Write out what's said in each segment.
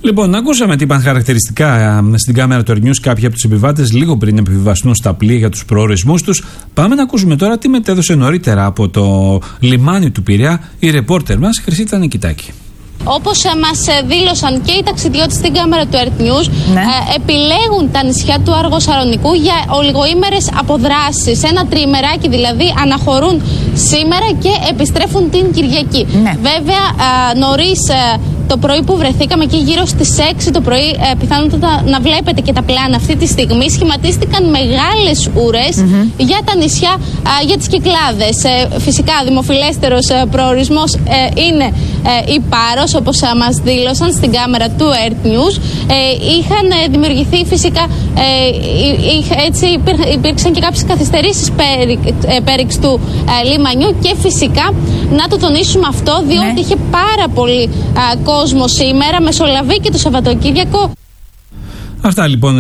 Λοιπόν, ακούσαμε τι είπαν χαρακτηριστικά στην κάμερα του Earth News κάποιοι από τους επιβάτες λίγο πριν επιβιβαστούν στα πλοία για τους προορισμούς τους. Πάμε να ακούσουμε τώρα τι μετέδωσε νωρίτερα από το λιμάνι του Πειραιά η ρεπόρτερ μας Χρυσίτα Νικητάκη. Όπως μας δήλωσαν και οι ταξιδιώτες στην κάμερα του Earth News, επιλέγουν τα νησιά του Αργοσαρονικού για ολιγοήμερες αποδράσεις. Ένα τριημεράκι δηλαδή, αναχωρούν σήμερα και επιστρέφουν την Κυριακή. Βέβαια, νωρίς το πρωί που βρεθήκαμε και γύρω στις 6 το πρωί, πιθανότατα να βλέπετε και τα πλάνα αυτή τη στιγμή, σχηματίστηκαν μεγάλες ουρές για τα νησιά, για τις Κυκλάδες. Φυσικά, δημοφιλέστερος προορισμός είναι η Πάρος, όπως μας δήλωσαν στην κάμερα του Earth News. Είχαν δημιουργηθεί φυσικά, έτσι υπήρξαν και κάποιες καθυστερήσεις πέριξ του λιμανιού και φυσικά να το τονίσουμε αυτό, διότι είχε πάρα πολύ κόσμο σήμερα, μεσολαβεί και το Σαββατοκύριακο. Αυτά λοιπόν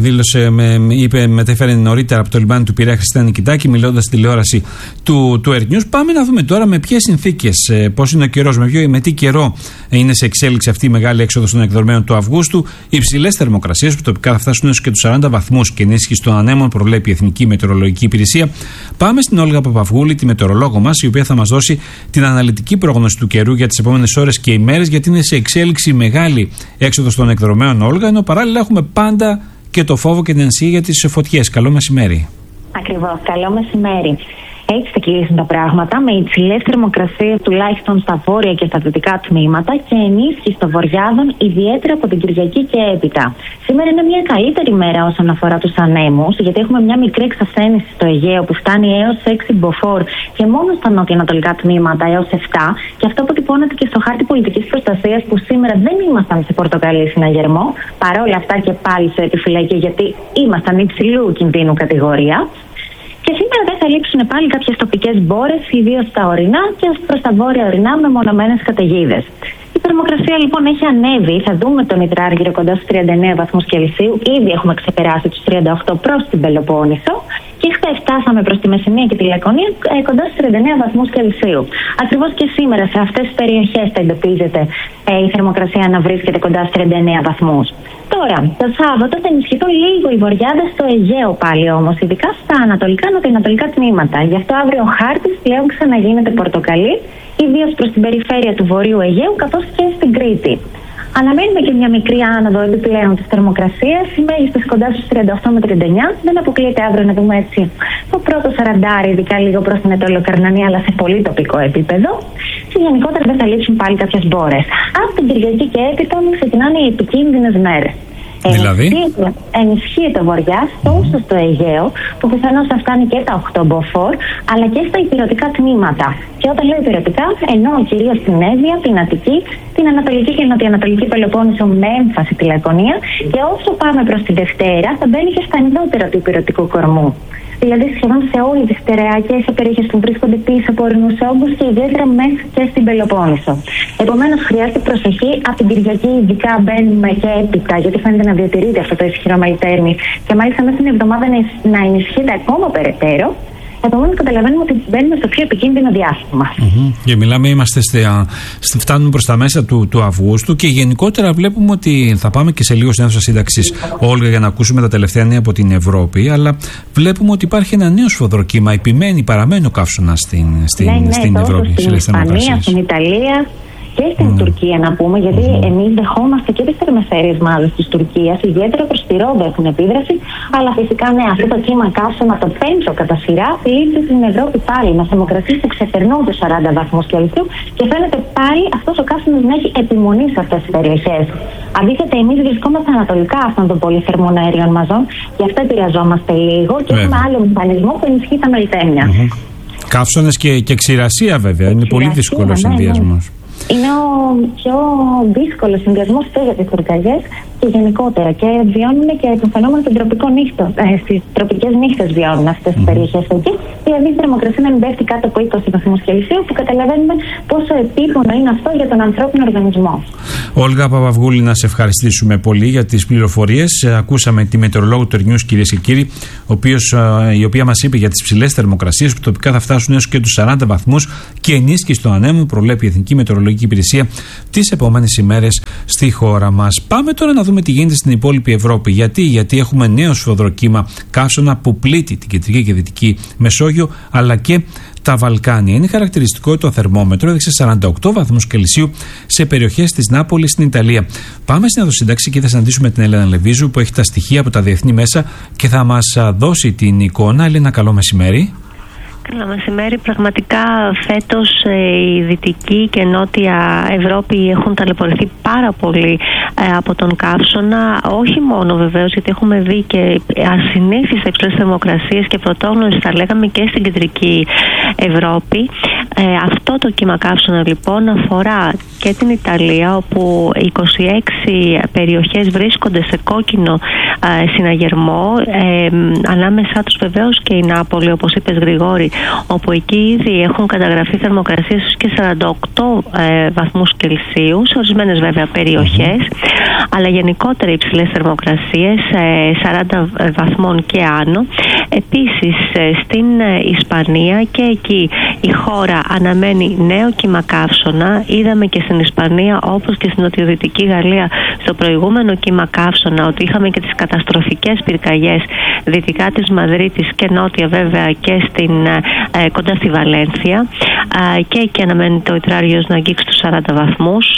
μετέφερε νωρίτερα από το λιμάνι του Πειραιά Χρυσίτα Νικητάκη, μιλώντας στη τηλεόραση του Earth News. Πάμε να δούμε τώρα με ποιες συνθήκες, πώς είναι ο καιρός, με τι καιρό είναι σε εξέλιξη αυτή η μεγάλη έξοδος των εκδρομένων του Αυγούστου. Οι υψηλές θερμοκρασίες που τοπικά θα φτάσουν έως και τους 40 βαθμούς και ενίσχυση των ανέμων προβλέπει η Εθνική Μετεωρολογική Υπηρεσία. Πάμε στην Όλγα Παπαυγούλη, τη μετεωρολόγο μας, η οποία θα μας δώσει την αναλυτική πρόγνωση του καιρού για τις επόμενες ώρες και ημέρες, γιατί είναι σε εξέλιξη μεγάλη έξοδος των εκδρομένων, Όλγα, ενώ παράλληλα έχουμε πάντα και το φόβο και την ανησυχία για τις φωτιές. Καλό μεσημέρι. Ακριβώς, καλό μεσημέρι. Έτσι θα κυλήσουν τα πράγματα, με υψηλές θερμοκρασίες τουλάχιστον στα βόρεια και στα δυτικά τμήματα και ενίσχυση των βορειάδων, ιδιαίτερα από την Κυριακή και έπειτα. Σήμερα είναι μια καλύτερη μέρα όσον αφορά τους ανέμους, γιατί έχουμε μια μικρή εξασθένηση στο Αιγαίο που φτάνει έως 6 μποφόρ και μόνο στα νότια-ανατολικά τμήματα έως 7. Και αυτό αποτυπώνεται και στο χάρτη πολιτικής προστασίας που σήμερα δεν ήμασταν σε πορτοκαλί συναγερμό. Παρόλα αυτά και πάλι σε επιφυλακή, γιατί ήμασταν υψηλού κινδύνου κατηγορία. Και σήμερα δεν θα λείψουν πάλι κάποιες τοπικές μπόρες, ιδίως στα ορεινά και προς τα βόρεια ορεινά με μονομένες καταιγίδες. Η θερμοκρασία λοιπόν έχει ανέβει. Θα δούμε τον Ιτράργυρο κοντά στους 39 βαθμούς Κελσίου. Ήδη έχουμε ξεπεράσει τους 38 προς την Πελοπόννησο. Και χθες φτάσαμε προς τη Μεσσηνία και τη Λακωνία κοντά στους 39 βαθμούς Κελσίου. Ακριβώς και σήμερα σε αυτές τις περιοχές θα εντοπίζεται η θερμοκρασία να βρίσκεται κοντά στους 39 βαθμούς. Τώρα, το Σάββατο θα ενισχυθούν λίγο οι βορειάδες στο Αιγαίο πάλι όμως, ειδικά στα ανατολικά νοτιοανατολικά τμήματα. Γι' αυτό αύριο ο χάρτης πλέον ξαναγίνεται πορτοκαλί, ιδίως προς την περιφέρεια του Βορείου Αιγαίου καθώς και στην Κρήτη. Αναμένουμε και μια μικρή άνοδο επιπλέον της θερμοκρασίας, οι μέγιστες κοντά στους 38 με 39. Δεν αποκλείεται αύριο να δούμε έτσι το πρώτο 40, ειδικά λίγο προς την Αιτωλοκαρνανία, αλλά σε πολύ τοπικό επίπεδο. Και γενικότερα δεν θα λείψουν πάλι κάποιες μπόρες. Από την Κυριακή και έπειτα ξεκινάνε οι επικίνδυνες μέρες. Δηλαδή, ενισχύεται ο βοριάς τόσο στο Αιγαίο, που πιθανώς θα φτάνει και τα 8 μποφόρ, αλλά και στα ηπειρωτικά τμήματα. Και όταν λέω ηπειρωτικά, εννοώ κυρίως την Εύβοια, την Αττική, την Ανατολική και Νοτιοανατολική Πελοπόννησο με έμφαση τη Λακωνία. Και όσο πάμε προς τη Δευτέρα, θα μπαίνει και στα νηδότερα του ηπειρωτικού κορμού. Δηλαδή σχεδόν σε όλες τις στερεακές περιοχές που βρίσκονται πίσω από ορεινούς όγκους και ιδιαίτερα μέσα και στην Πελοπόννησο. Επομένως, χρειάζεται προσοχή. Από την Κυριακή, ειδικά μπαίνουμε και έπειτα, γιατί φαίνεται να διατηρείται αυτό το ισχυρό μελτέρνη και μάλιστα μέσα στην εβδομάδα να ενισχύεται ακόμα περαιτέρω. Επομένως, καταλαβαίνουμε ότι μπαίνουμε στο πιο επικίνδυνο διάστημα. Και μιλάμε, φτάνουμε προς τα μέσα του Αυγούστου και γενικότερα βλέπουμε ότι θα πάμε και σε λίγο στην αίθουσα σύνταξης, Όλγα, για να ακούσουμε τα τελευταία νέα από την Ευρώπη. Αλλά βλέπουμε ότι υπάρχει ένα νέο σφοδροκύμα. Παραμένει ο καύσωνας στην Ευρώπη. Στην Ισπανία, στην Ιταλία και στην Τουρκία, να πούμε, γιατί εμείς δεχόμαστε και τις θερμοκρασίες μάλλον της Τουρκίας, ιδιαίτερα προς τη Ρόδο έχουν επίδραση, αλλά φυσικά ναι, αυτό το κύμα καύσωνα, το 5ο κατά σειρά, πλήττει στην Ευρώπη πάλι με θερμοκρασίες που ξεπερνούν τους 40 βαθμούς Κελσίου και φαίνεται πάλι αυτός ο καύσωνας να έχει επιμονή σε αυτές τις περιοχές. Αντίθετα, εμείς βρισκόμαστε ανατολικά αυτών των πολύ θερμών αερίων μαζών, γι' αυτό επηρεαζόμαστε λίγο και έχουμε άλλο μηχανισμό που ενισχύει τα μελτέμια. Καύσωνες και ξηρασία, βέβαια, είναι πολύ δύσκολο συνδυασμός. Είναι ο πιο δύσκολος συνδυασμός και για τις πυρκαγιές και γενικότερα. Και βιώνουν και το φαινόμενο των τροπικών νύχτων. Στις τροπικές νύχτες βιώνουν αυτές τις περιοχές εκεί. Δηλαδή η θερμοκρασία να μην πέφτει κάτω από 20 βαθμούς Κελσίου, που καταλαβαίνουμε πόσο επίπονο είναι αυτό για τον ανθρώπινο οργανισμό. Όλγα Παπαυγούλη, να σε ευχαριστήσουμε πολύ για τις πληροφορίες. Ακούσαμε τη μετεωρολόγο του Earth News, κυρίες και κύριοι, η οποία μας είπε για τις ψηλές θερμοκρασίες που τοπικά θα φτάσουν έως και τους 40 βαθμούς και ενίσχυση των ανέμων, προλέπει η Εθνική Μετεωρολογική Υπηρεσία τις επόμενες ημέρες στη χώρα μας. Πάμε τώρα να δούμε τι γίνεται στην υπόλοιπη Ευρώπη. Γιατί έχουμε νέο σφοδροκύμα καύσωνα που πλήττει την κεντρική και δυτική Μεσόγειο, αλλά και τα Βαλκάνια. Είναι χαρακτηριστικό το θερμόμετρο, έδειξε 48 βαθμούς Κελσίου σε περιοχές της Νάπολης στην Ιταλία. Πάμε στην Εδωσύνταξη και θα συναντήσουμε την Έλενα Λεβίζου, που έχει τα στοιχεία από τα διεθνή μέσα και θα μας δώσει την εικόνα. Έλενα, καλό μεσημέρι. Καλό μεσημέρι. Πραγματικά φέτος η Δυτική και Νότια Ευρώπη έχουν ταλαιπωρηθεί πάρα πολύ από τον καύσωνα. Όχι μόνο βεβαίως, γιατί έχουμε δει και ασυνήθιστα υψηλές θερμοκρασίες και πρωτόγνωρες, θα λέγαμε, και στην Κεντρική Ευρώπη. Αυτό το κύμα καύσωνα λοιπόν αφορά και την Ιταλία, όπου 26 περιοχές βρίσκονται σε κόκκινο συναγερμό, ανάμεσά τους βεβαίως και η Νάπολη, όπως είπες Γρηγόρη, όπου εκεί ήδη έχουν καταγραφεί θερμοκρασίες και 48 βαθμούς Κελσίου, σε ορισμένες βέβαια περιοχές, αλλά γενικότερα υψηλές θερμοκρασίες 40 βαθμών και άνω. Επίσης στην Ισπανία, και εκεί η χώρα αναμένει νέο κύμα καύσωνα. Είδαμε και στην Ισπανία, όπως και στην νοτιοδυτική Γαλλία, στο προηγούμενο κύμα καύσωνα, ότι είχαμε και τις καταστροφικές πυρκαγιές δυτικά της Μαδρίτης και νότια βέβαια και κοντά στη Βαλένθια, και εκεί αναμένεται ο υδράριος να αγγίξει τους 40 βαθμούς,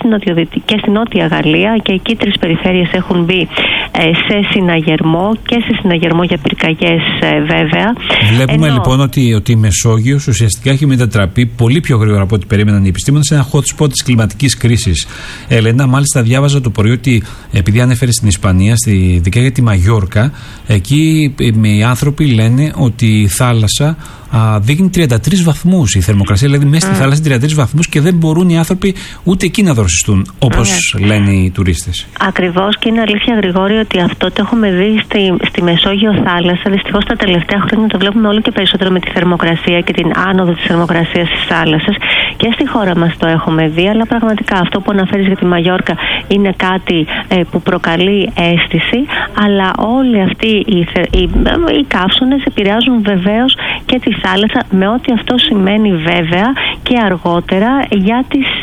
και στην νότια Γαλλία, και εκεί 3 περιφέρειες έχουν μπει σε συναγερμό, και σε συναγερμό για πυρκαγιές βέβαια. Βλέπουμε λοιπόν ότι η Μεσόγειος ουσιαστικά έχει μετατραπεί πολύ πιο γρήγορα από ό,τι περίμεναν οι επιστήμονες σε ένα hot spot της κλιματικής κρίσης. Έλενα, μάλιστα διάβαζα το πρωί ότι, επειδή ανέφερε στην Ισπανία, ειδικά για τη Μαγιόρκα, εκεί οι άνθρωποι λένε ότι η θάλασσα δείχνει 33 βαθμούς. Η θερμοκρασία δηλαδή μέσα στη θάλασσα 33 βαθμούς και δεν μπορούν οι άνθρωποι ούτε εκεί να δροσιστούν, όπως λένε οι τουρίστες. Ακριβώς, και είναι αλήθεια, Γρηγόρη, ότι αυτό το έχουμε δει στη Μεσόγειο θάλασσα. Δυστυχώς τα τελευταία χρόνια το βλέπουμε όλο και περισσότερο με τη θερμοκρασία και την άνοδο της θερμοκρασίας της θάλασσας. Και στη χώρα μας το έχουμε δει, αλλά πραγματικά αυτό που αναφέρεις για τη Μαγιόρκα είναι κάτι που προκαλεί αίσθηση, αλλά όλοι αυτοί οι καύσωνες επηρεάζουν βεβαίως και τη θάλασσα, με ό,τι αυτό σημαίνει βέβαια και αργότερα για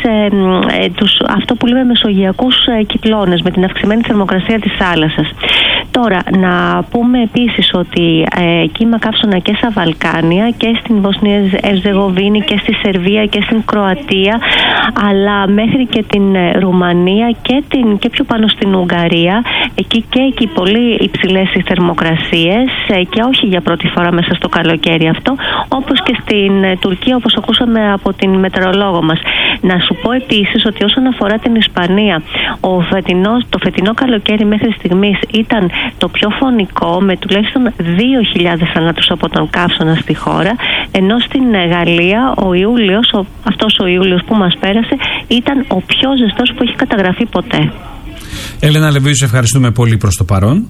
αυτό που λέμε μεσογειακούς κυκλώνες, με την αυξημένη θερμοκρασία της θάλασσας. Τώρα, να πούμε επίσης ότι κύμα καύσωνα και στα Βαλκάνια, και στην Βοσνία Ερζεγοβίνη, και στη Σερβία και στην Κροατία, αλλά μέχρι και την Ρουμανία και πιο πάνω στην Ουγγαρία. Εκεί πολύ υψηλές οι θερμοκρασίες, και όχι για πρώτη φορά μέσα στο καλοκαίρι αυτό, όπως και στην Τουρκία, όπως ακούσαμε από την μετεωρολόγο μας. Να σου πω επίσης ότι όσον αφορά την Ισπανία, το φετινό καλοκαίρι μέχρι στιγμής ήταν το πιο φωνικό, με τουλάχιστον 2.000 θανάτους από τον καύσωνα στη χώρα, ενώ στην Γαλλία αυτός ο Ιούλιος που μας πέρασε ήταν ο πιο ζεστός που έχει καταγραφεί ποτέ. Έλενα Λεβίζου, σε ευχαριστούμε πολύ προς το παρόν.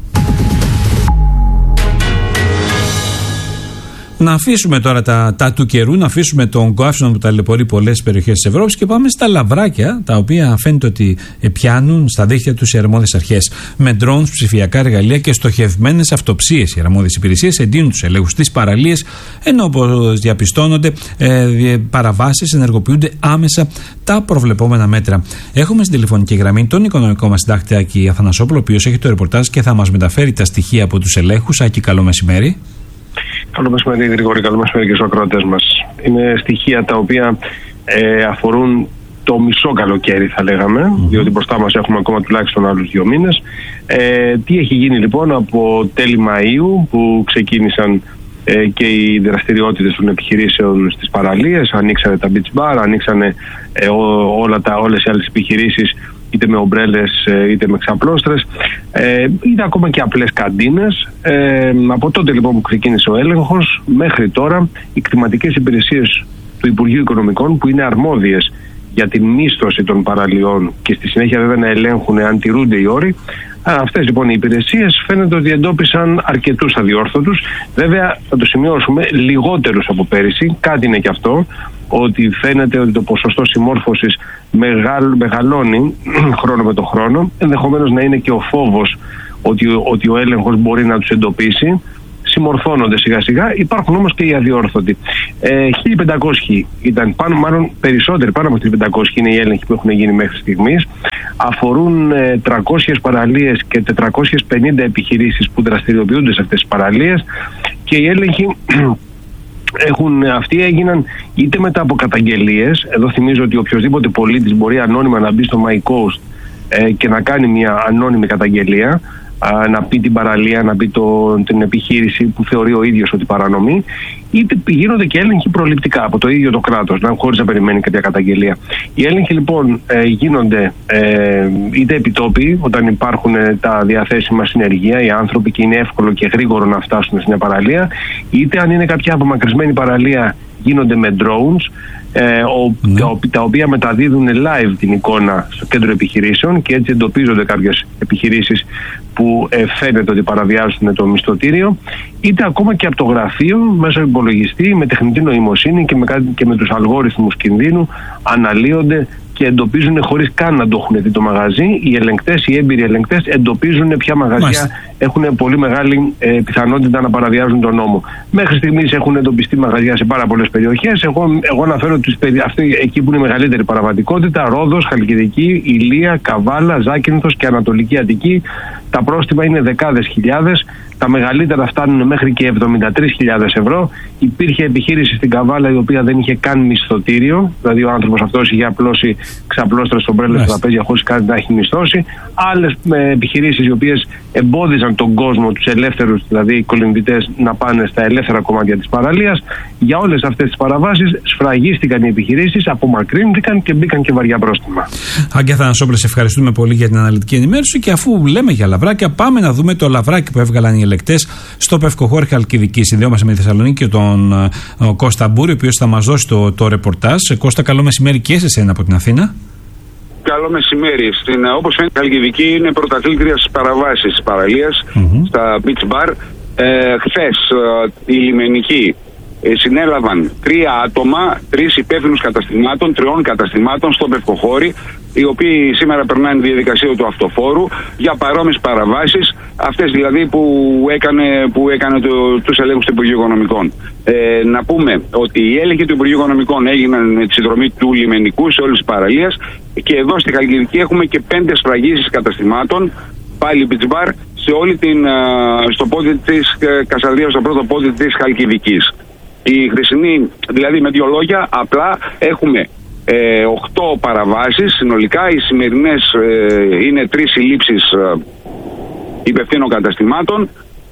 Να αφήσουμε τώρα τα του καιρού, να αφήσουμε τον καύσωνα που ταλαιπωρεί πολλές περιοχές της Ευρώπης και πάμε στα λαβράκια, τα οποία φαίνεται ότι πιάνουν στα δίχτυα τους οι αρμόδιες αρχές. Με drones, ψηφιακά εργαλεία και στοχευμένες αυτοψίες, οι αρμόδιες υπηρεσίες εντείνουν τους ελέγχους στις παραλίες, ενώ όπως διαπιστώνονται παραβάσεις, ενεργοποιούνται άμεσα τα προβλεπόμενα μέτρα. Έχουμε στην τηλεφωνική γραμμή τον οικονομικό μας συντάκτη Άκη Αθανασόπουλο, ο οποίος έχει το ρεπορτάζ και θα μας μεταφέρει τα στοιχεία από τους ελέγχους. Άκη, καλό μεσημέρι. Καλό μεσημέρι, Γρηγόρη, καλό μεσημέρι και στους ακροατές μας. Είναι στοιχεία τα οποία αφορούν το μισό καλοκαίρι, θα λέγαμε, διότι μπροστά μας έχουμε ακόμα τουλάχιστον άλλους 2 μήνες. Τι έχει γίνει λοιπόν από τέλη Μαΐου, που ξεκίνησαν και οι δραστηριότητες των επιχειρήσεων στις παραλίες, ανοίξανε τα beach bar, ανοίξανε όλες οι άλλες επιχειρήσεις, είτε με ομπρέλες είτε με ξαπλώστρες, είτε ακόμα και απλές καντίνες. Από τότε λοιπόν που ξεκίνησε ο έλεγχος μέχρι τώρα, οι κτηματικές υπηρεσίες του Υπουργείου Οικονομικών, που είναι αρμόδιες για την μίσθωση των παραλιών και στη συνέχεια βέβαια να ελέγχουν αν τηρούνται οι όροι. Αυτές λοιπόν οι υπηρεσίες φαίνεται ότι εντόπισαν αρκετούς αδιόρθωτους. Βέβαια θα το σημειώσουμε, λιγότερους από πέρυσι. Κάτι είναι και αυτό, ότι φαίνεται ότι το ποσοστό συμμόρφωσης μεγαλώνει χρόνο με το χρόνο. Ενδεχομένως να είναι και ο φόβος ότι ο έλεγχος μπορεί να τους εντοπίσει. Συμμορφώνονται σιγά σιγά, υπάρχουν όμως και οι αδιόρθωτοι. 1.500 ήταν, μάλλον περισσότεροι, πάνω από 1.500 είναι οι έλεγχοι που έχουν γίνει μέχρι στιγμής. Αφορούν 300 παραλίες και 450 επιχειρήσεις που δραστηριοποιούνται σε αυτές τις παραλίες, και οι έλεγχοι αυτοί έγιναν είτε μετά από καταγγελίες. Εδώ θυμίζω ότι οποιοδήποτε πολίτης μπορεί ανώνυμα να μπει στο MyCoast και να κάνει μια ανώνυμη καταγγελία, να πει την παραλία, να πει την επιχείρηση που θεωρεί ο ίδιος ότι παρανομεί, είτε γίνονται και έλεγχοι προληπτικά από το ίδιο το κράτος, χωρίς να περιμένει κάποια καταγγελία. Οι έλεγχοι λοιπόν γίνονται είτε επιτόπιοι, όταν υπάρχουν τα διαθέσιμα συνεργεία, οι άνθρωποι, και είναι εύκολο και γρήγορο να φτάσουν στην παραλία, είτε αν είναι κάποια απομακρυσμένη παραλία γίνονται με drones, τα οποία μεταδίδουν live την εικόνα στο κέντρο επιχειρήσεων, και έτσι εντοπίζονται κάποιες επιχειρήσεις που φαίνεται ότι παραβιάζουν το μισθωτήριο, είτε ακόμα και από το γραφείο μέσω υπολογιστή με τεχνητή νοημοσύνη και με τους αλγόριθμους κινδύνου αναλύονται και εντοπίζουν χωρίς καν να το έχουν δει το μαγαζί. Οι ελεγκτές, οι έμπειροι ελεγκτές εντοπίζουν ποια μαγαζιά έχουν πολύ μεγάλη πιθανότητα να παραβιάζουν τον νόμο. Μέχρι στιγμής έχουν εντοπιστεί μαγαζιά σε πάρα πολλές περιοχές. Εγώ αναφέρω εκεί που είναι η μεγαλύτερη παραβατικότητα: Ρόδος, Χαλκιδική, Ηλία, Καβάλα, Ζάκυνθος και Ανατολική Αττική. Τα πρόστιμα είναι δεκάδες χιλιάδες. Τα μεγαλύτερα φτάνουν μέχρι και 73.000 ευρώ. Υπήρχε επιχείρηση στην Καβάλα η οποία δεν είχε καν μισθωτήριο. Δηλαδή ο άνθρωπος αυτός είχε απλώσει ξαπλώστρες ομπρέλες στα τραπέζια χωρίς καν να έχει μισθώσει. Άλλες επιχειρήσεις οι οποίες εμπόδιζαν τον κόσμο, τους ελεύθερους δηλαδή οι κολυμβητές, να πάνε στα ελεύθερα κομμάτια της παραλίας. Για όλες αυτές τις παραβάσεις σφραγίστηκαν οι επιχειρήσεις, απομακρύνθηκαν και μπήκαν και βαριά πρόστιμα. Άγγια Θανασόπουλε, σε ευχαριστούμε πολύ για την αναλυτική ενημέρωση, και αφού λέμε για λαβράκια, πάμε να δούμε το λαβράκι που έβγαλαν οι ελεκτές στο Πευκοχώρη Χαλκιδική. Συνδέομαστε με τη Θεσσαλονίκη και τον Κώστα Μπούρη, ο οποίος θα μας δώσει το ρεπορτάζ. Κώστα, καλό μεσημέρι και σε εσένα από την Αθήνα. Καλό μεσημέρι. Όπως φαίνεται, η Χαλκιδική είναι πρωταθλήτρια στις παραβάσεις της παραλίας, στα beach bar. Χθες οι λιμενικοί συνέλαβαν 3 άτομα, 3 υπεύθυνους καταστημάτων, 3 καταστημάτων στο Πευκοχώρη, οι οποίοι σήμερα περνάνε τη διαδικασία του αυτοφόρου για παρόμοιες παραβάσεις, αυτές δηλαδή που έκανε τους ελέγχους του Υπουργείου Οικονομικών. Να πούμε ότι οι έλεγχοι του Υπουργείου Οικονομικών έγιναν με τη συνδρομή του λιμενικού σε όλες τις παραλίες, και εδώ στη Χαλκιδική έχουμε και 5 σφραγίσεις καταστημάτων, πάλι beach bar, στο πόδι της Κασαδίας, στο πρώτο πόδι της Χαλκιδικής. Η χρησινή, δηλαδή με 2 λόγια, απλά έχουμε 8 παραβάσεις συνολικά. Οι σημερινές είναι 3 συλλήψεις υπευθύνων καταστημάτων,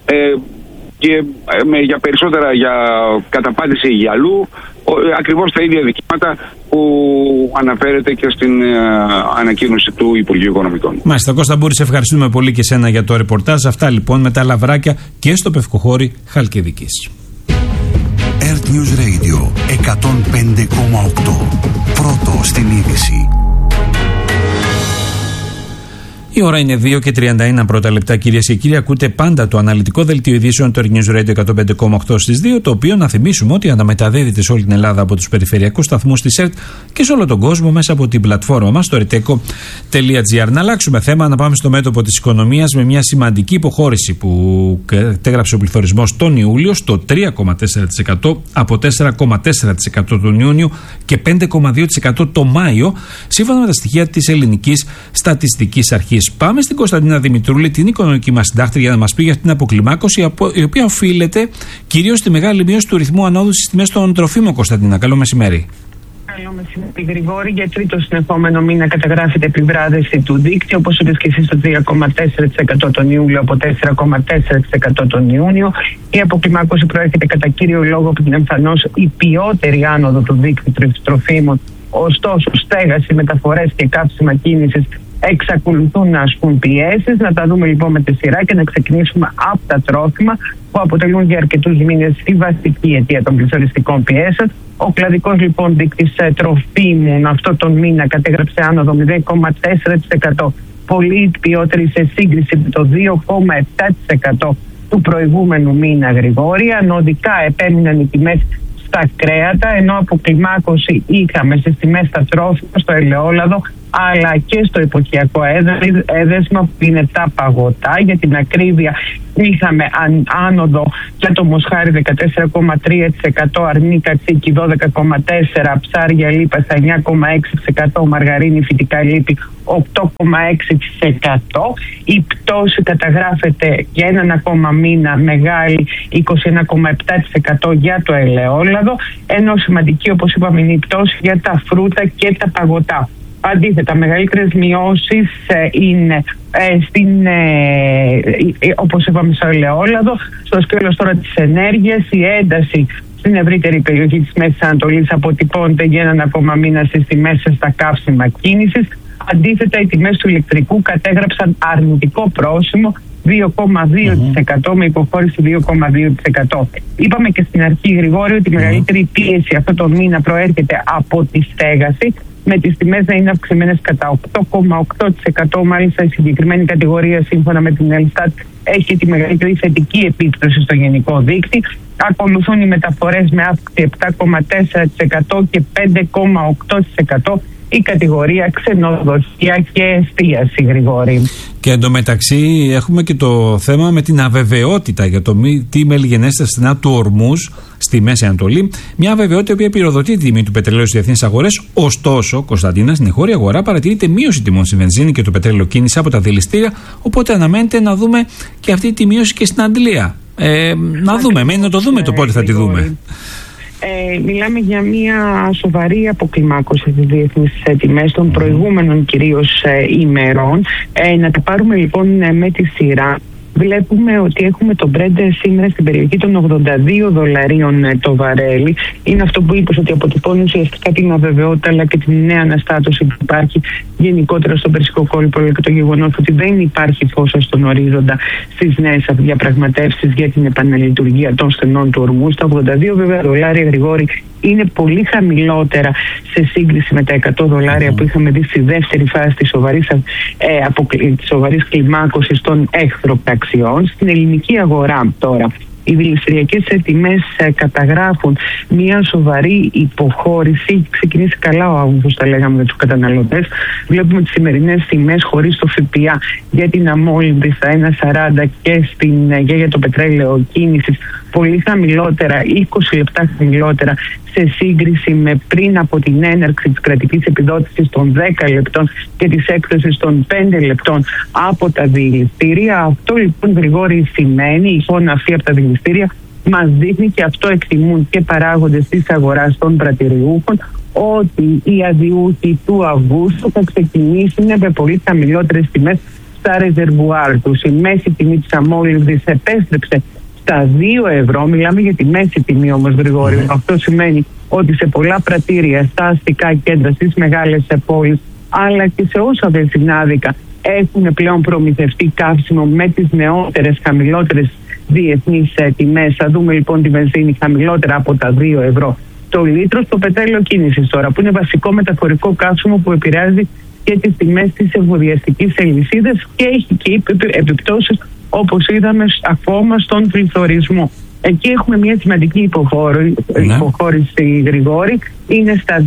και για περισσότερα για καταπάτηση γυαλού, ακριβώς τα ίδια δικήματα που αναφέρεται και στην ανακοίνωση του Υπουργείου Οικονομικών. Μάλιστα, Κώστα Μπούρη, σε ευχαριστούμε πολύ και σένα για το ρεπορτάζ. Αυτά λοιπόν με τα λαβράκια και στο Πευκοχώρη Χαλκιδικής. Earth News Radio 105,8. Πρώτο στην είδηση. Η ώρα είναι 2:31 πρώτα λεπτά, κυρίες και κύριοι. Ακούτε πάντα το αναλυτικό δελτίο ειδήσεων του Earth News Radio 105,8 στις 2, το οποίο να θυμίσουμε ότι αναμεταδίδεται σε όλη την Ελλάδα από τους περιφερειακούς σταθμούς της ΕΡΤ και σε όλο τον κόσμο μέσα από την πλατφόρμα μας, το rteco.gr. Να αλλάξουμε θέμα, να πάμε στο μέτωπο της οικονομίας με μια σημαντική υποχώρηση που κατέγραψε ο πληθωρισμός τον Ιούλιο στο 3,4% από 4,4% τον Ιούνιο και 5,2% το Μάιο, σύμφωνα με τα στοιχεία της Ελληνικής Στατιστικής Αρχής. Πάμε στην Κωνσταντίνα Δημητρούλη, την οικονομική μας συντάκτρια, για να μας πει για την αποκλιμάκωση, η οποία οφείλεται κυρίως στη μεγάλη μείωση του ρυθμού ανόδου στις τιμές των τροφίμων. Κωνσταντίνα, καλό μεσημέρι. Καλό μεσημέρι, Γρηγόρη. Για τρίτο συνεχόμενο μήνα καταγράφεται επιβράδυση του δείκτη, όπως είπες και εσύ, στο 3,4% τον Ιούλιο από 4,4% τον Ιούνιο. Η αποκλιμάκωση προέρχεται κατά κύριο λόγο από την εμφανώς υπιότερη άνοδο του δείκτη τροφίμων. Ωστόσο, στέγαση, μεταφορές και καύσιμα κίνησης εξακολουθούν να ασκούν πιέσεις. Να τα δούμε λοιπόν με τη σειρά και να ξεκινήσουμε από τα τρόφιμα, που αποτελούν για αρκετούς μήνες τη βασική αιτία των πληθωριστικών πιέσεων. Ο κλαδικός λοιπόν δείκτης τροφίμων αυτό τον μήνα κατέγραψε άνοδο 0,4%, πολύ ποιότερη σε σύγκριση με το 2,7% του προηγούμενου μήνα, Γρηγόρη. Ανωδικά επέμειναν οι τιμές στα κρέατα, ενώ αποκλιμάκωση είχαμε στις τιμές στα τρόφιμα, στο ελαιόλαδο, αλλά και στο εποχιακό έδεσμα που είναι τα παγωτά. Για την ακρίβεια είχαμε άνοδο για το μοσχάρι 14,3%, αρνί κατσίκι 12,4%, ψάρια λίπα στα 9,6%, μαργαρίνη φυτικά λίπη 8,6%. Η πτώση καταγράφεται για έναν ακόμα μήνα μεγάλη, 21,7% για το ελαιόλαδο, ενώ σημαντική, όπως είπαμε, είναι η πτώση για τα φρούτα και τα παγωτά. Αντίθετα, μεγαλύτερες μειώσεις είναι όπως είπαμε, στο ελαιόλαδο. Στο σκέλος τώρα της ενέργειας, η ένταση στην ευρύτερη περιοχή της Μέσης Ανατολής αποτυπώνεται για έναν ακόμα μήνα στις τιμές στα καύσιμα κίνησης. Αντίθετα, οι τιμές του ηλεκτρικού κατέγραψαν αρνητικό πρόσημο 2,2% με υποχώρηση 2,2%. Είπαμε και στην αρχή, Γρηγόρη, ότι η μεγαλύτερη πίεση αυτό το μήνα προέρχεται από τη στέγαση, με τις τιμές να είναι αυξημένες κατά 8,8%. Μάλιστα, η συγκεκριμένη κατηγορία, σύμφωνα με την Ελστάτ, έχει τη μεγαλύτερη θετική επίπτωση στο γενικό δείκτη. Ακολουθούν οι μεταφορές με αύξηση 7,4% και 5,8%. Η κατηγορία ξενοδοχεία και εστίαση, Γρηγόρη. Και εντωμεταξύ έχουμε και το θέμα με την αβεβαιότητα για το τι μελιγενέστα στενά του ορμούς στη Μέση Ανατολή. Μια αβεβαιότητα η οποία πυροδοτεί τη τιμή του πετρελαίου στις διεθνείς αγορές. Ωστόσο, Κωνσταντίνα, στην εγχώρια αγορά παρατηρείται μείωση τιμών στη βενζίνη και το πετρέλαιο κίνηση από τα δηληστήρια. Οπότε αναμένεται να δούμε και αυτή τη μείωση και στην Αντλία. Να δούμε, μένει να το δούμε το πότε θα τη δούμε. Μιλάμε για μια σοβαρή αποκλιμάκωση στις διεθνείς τιμές των προηγούμενων κυρίως ημερών. Να τα πάρουμε λοιπόν με τη σειρά. Βλέπουμε ότι έχουμε το Brent σήμερα στην περιοχή των $82 το βαρέλι. Είναι αυτό που είπες, ότι αποτυπώνει ουσιαστικά την αβεβαιότητα αλλά και την νέα αναστάτωση που υπάρχει γενικότερα στον Περσικό κόλπο, αλλά και το γεγονός ότι δεν υπάρχει φως στον ορίζοντα στις νέες διαπραγματεύσεις για την επαναλειτουργία των στενών του ορμού. Στα $82 βέβαια, Γρηγόρη, είναι πολύ χαμηλότερα σε σύγκριση με τα $100 που είχαμε δει στη δεύτερη φάση της σοβαρής κλιμάκωσης των εχθροπραξιών. Στην ελληνική αγορά τώρα, οι δηληστηριακές τιμές καταγράφουν μια σοβαρή υποχώρηση. Έχει ξεκινήσει καλά ο Αύγουστος, τα λέγαμε, για τους καταναλωτές. Βλέπουμε τις σημερινές τιμές χωρίς το ΦΠΑ για την αμόλυντη στα 1,40 και για το πετρέλαιο κίνησης πολύ χαμηλότερα, 20 λεπτά χαμηλότερα σε σύγκριση με πριν από την έναρξη της κρατικής επιδότησης των 10 λεπτών και της έκδοσης των 5 λεπτών από τα δηληστήρια. Αυτό λοιπόν, Γρηγόρη, σημαίνει, η εικόνα αυτή από τα δηληστήρια μας δείχνει, και αυτό εκτιμούν και παράγοντες της αγοράς των πρατηριούχων, ότι οι αδειούχοι του Αυγούστου θα ξεκινήσουν με πολύ χαμηλότερες τιμές στα ρεζερβουάρ τους. Η μέση τιμή της αμόλυνσης επέστρεψε στα €2. Μιλάμε για τη μέση τιμή όμως, Γρηγόρη. Αυτό σημαίνει ότι σε πολλά πρατήρια, στα αστικά κέντρα, στις μεγάλες πόλεις, αλλά και σε όσα βενζινάδικα έχουν πλέον προμηθευτεί καύσιμο με τις νεότερες, χαμηλότερες διεθνείς τιμές. Θα δούμε λοιπόν τη βενζίνη χαμηλότερα από τα €2 το λίτρο. Στο πετρέλαιο κίνησης τώρα, που είναι βασικό μεταφορικό καύσιμο που επηρεάζει και τις τιμές της εμβολιαστικής αλυσίδας και έχει και επιπτώσεις, όπως είδαμε, ακόμα στον πληθωρισμό. Εκεί έχουμε μια σημαντική υποχώρηση, Γρηγόρη. Είναι στα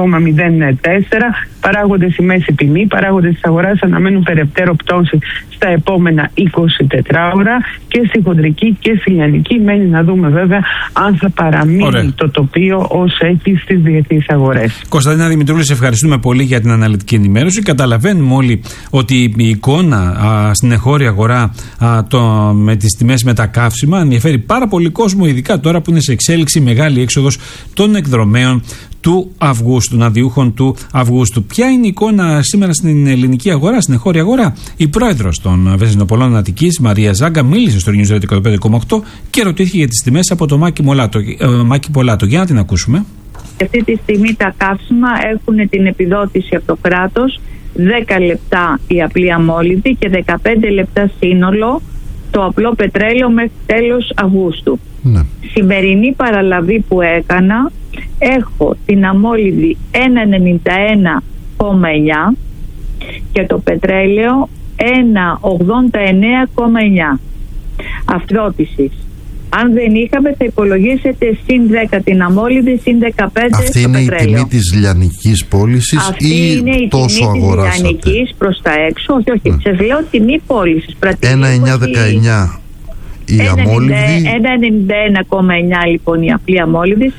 2,04. Παράγοντες η μέση τιμή, παράγοντες της αγοράς αναμένουν περαιτέρω πτώση στα επόμενα 24 ώρα, και στη χοντρική και στη λιανική. Μένει να δούμε βέβαια αν θα παραμείνει το τοπίο όσο έχει στις διεθνείς αγορές. Κωνσταντίνα Δημητρούλη, σε ευχαριστούμε πολύ για την αναλυτική ενημέρωση. Καταλαβαίνουμε όλοι ότι η εικόνα στην εγχώρια αγορά με τις τιμές με τα καύσιμα ενδιαφέρει πάρα πολύ κόσμο, ειδικά τώρα που είναι σε εξέλιξη μεγάλη έξοδος των εκδρομέων του Αυγούστου, των αδειούχων του Αυγούστου. Ποια είναι η εικόνα σήμερα στην ελληνική αγορά, στην εγχώρια αγορά? Η πρόεδρος των βενζινοπολών Αττικής, Μαρία Ζάγκα, μίλησε στο News Radio 105,8 και ρωτήθηκε για τις τιμές από το Μάκη Πολάτο. Για να την ακούσουμε. Αυτή τη στιγμή τα καύσιμα έχουν την επιδότηση από το κράτος 10 λεπτά η απλή αμόλυντη και 15 λεπτά σύνολο το απλό πετρέλαιο μέχρι τέλος Αυγούστου. Ναι. Σημερινή παραλαβή που έκανα, έχω την αμόλυντη 1,91,9 και το πετρέλαιο 1,89,9 αυτρώτησης. Αν δεν είχαμε, θα υπολογίσετε συν 10 την αμόλυντη, συν 15 αυτή το είναι πετρέλαιο. Η τιμή της λιανικής πώλησης ή είναι η τόσο τιμή αγοράσατε? Της λιανικής προς τα έξω, όχι, σας λέω τιμή πώλησης. 1,919 η αμόλυντη. 1,91,9 λοιπόν η απλή αμόλυντη.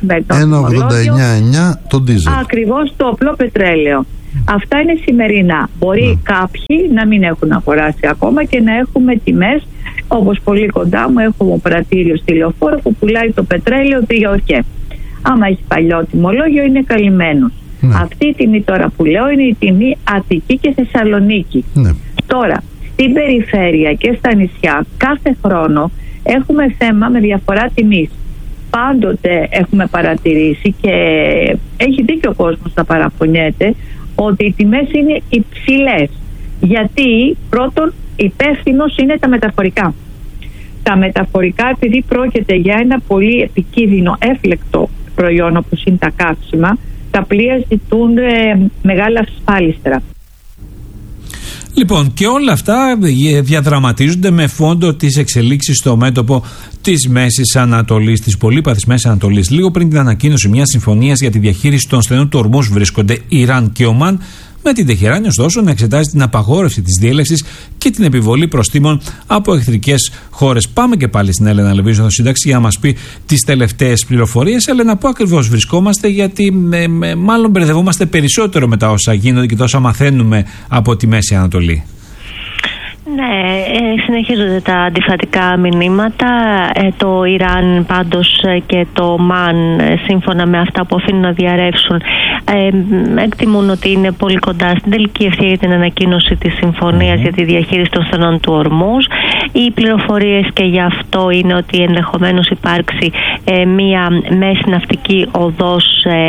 1,89,9 το ντίζελ. Ακριβώς το απλό πετρέλαιο. Αυτά είναι σημερινά. Μπορεί κάποιοι να μην έχουν αγοράσει ακόμα και να έχουμε τιμές, όπως πολύ κοντά μου έχω πρατήριο στη Λεωφόρο που πουλάει το πετρέλαιο 2 και. Άμα έχει παλιό τιμολόγιο είναι καλυμμένος. Αυτή η τιμή τώρα που λέω είναι η τιμή Αττική και Θεσσαλονίκη. Τώρα, στην περιφέρεια και στα νησιά κάθε χρόνο έχουμε θέμα με διαφορά τιμής. Πάντοτε έχουμε παρατηρήσει και έχει δίκιο ο κόσμος να παραπονιέται ότι οι τιμές είναι υψηλές. Γιατί πρώτον υπεύθυνος είναι τα μεταφορικά. Τα μεταφορικά, επειδή πρόκειται για ένα πολύ επικίνδυνο έφλεκτο προϊόν όπως είναι τα καύσιμα, τα πλοία ζητούν μεγάλα ασφάλιστρα. Λοιπόν, και όλα αυτά διαδραματίζονται με φόντο τις εξελίξεις στο μέτωπο της Μέσης Ανατολής, της πολύπαθης Μέσης Ανατολής. Λίγο πριν την ανακοίνωση μιας συμφωνίας για τη διαχείριση των στενών του Ορμούζ βρίσκονται Ιράν και Ομάν, με την Τεχεράνη ωστόσο να εξετάζει την απαγόρευση της διέλευσης και την επιβολή προστίμων από εχθρικές χώρες. Πάμε και πάλι στην Έλενα Λεβίζο στο Σύνταξη για να μας πει τις τελευταίες πληροφορίες. Έλενα, πού ακριβώς βρισκόμαστε, γιατί μάλλον μπερδευόμαστε περισσότερο με τα όσα γίνονται και τα όσα μαθαίνουμε από τη Μέση Ανατολή. Ναι, συνεχίζονται τα αντιφατικά μηνύματα. Το Ιράν πάντως και το Ομάν, σύμφωνα με αυτά που αφήνουν να διαρρεύσουν, εκτιμούν ότι είναι πολύ κοντά στην τελική ευθεία για την ανακοίνωση της συμφωνίας για τη διαχείριση των στενών του Ορμούζ. Οι πληροφορίες και γι' αυτό είναι ότι ενδεχομένως υπάρξει μία μέση ναυτική οδός,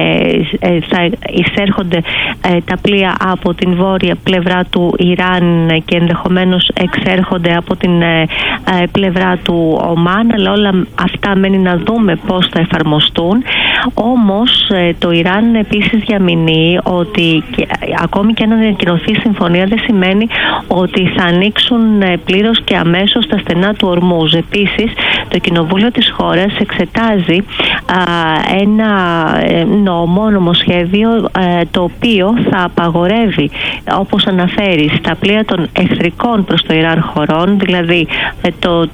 θα εισέρχονται τα πλοία από την βόρεια πλευρά του Ιράν και ενδεχομένως εξέρχονται από την πλευρά του Ομάν, αλλά όλα αυτά μένει να δούμε πώς θα εφαρμοστούν. Όμως το Ιράν επίσης διαμηνύει ότι ακόμη και αν ανακοινωθεί η συμφωνία δεν σημαίνει ότι θα ανοίξουν πλήρως και αμέσως τα στενά του Ορμούζ. Επίσης το Κοινοβούλιο της χώρας εξετάζει ένα νομοσχέδιο το οποίο θα απαγορεύει, όπως αναφέρει, στα πλοία των εχθρικών προς το Ιράν χωρών, δηλαδή των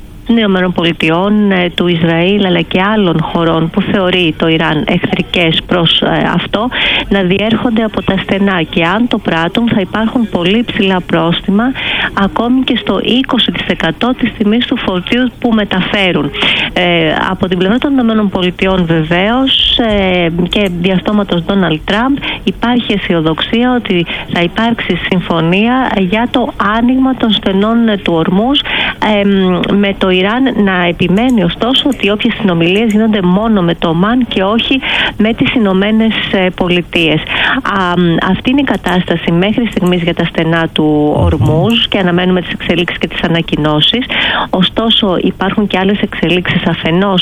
ΗΠΑ, του Ισραήλ αλλά και άλλων χωρών που θεωρεί το Ιράν εχθρικές προς αυτό, να διέρχονται από τα στενά, και αν το πράττουν θα υπάρχουν πολύ ψηλά πρόστιμα, ακόμη και στο 20% της τιμής του φορτίου που μεταφέρουν. Από την πλευρά των ΗΠΑ βεβαίως και διαστόματος Ντόναλντ Τραμπ υπάρχει αισιοδοξία ότι θα υπάρξει συμφωνία για το άνοιγμα των στενών του Ορμούζ, με το Ιράν να επιμένει ωστόσο ότι όποιες συνομιλίες γίνονται μόνο με το Ομάν και όχι με τις Ηνωμένες Πολιτείες. Αυτή είναι η κατάσταση μέχρι στιγμής για τα στενά του Ορμούζ και αναμένουμε τις εξελίξεις και τις ανακοινώσεις. Ωστόσο υπάρχουν και άλλες εξελίξεις, αφενός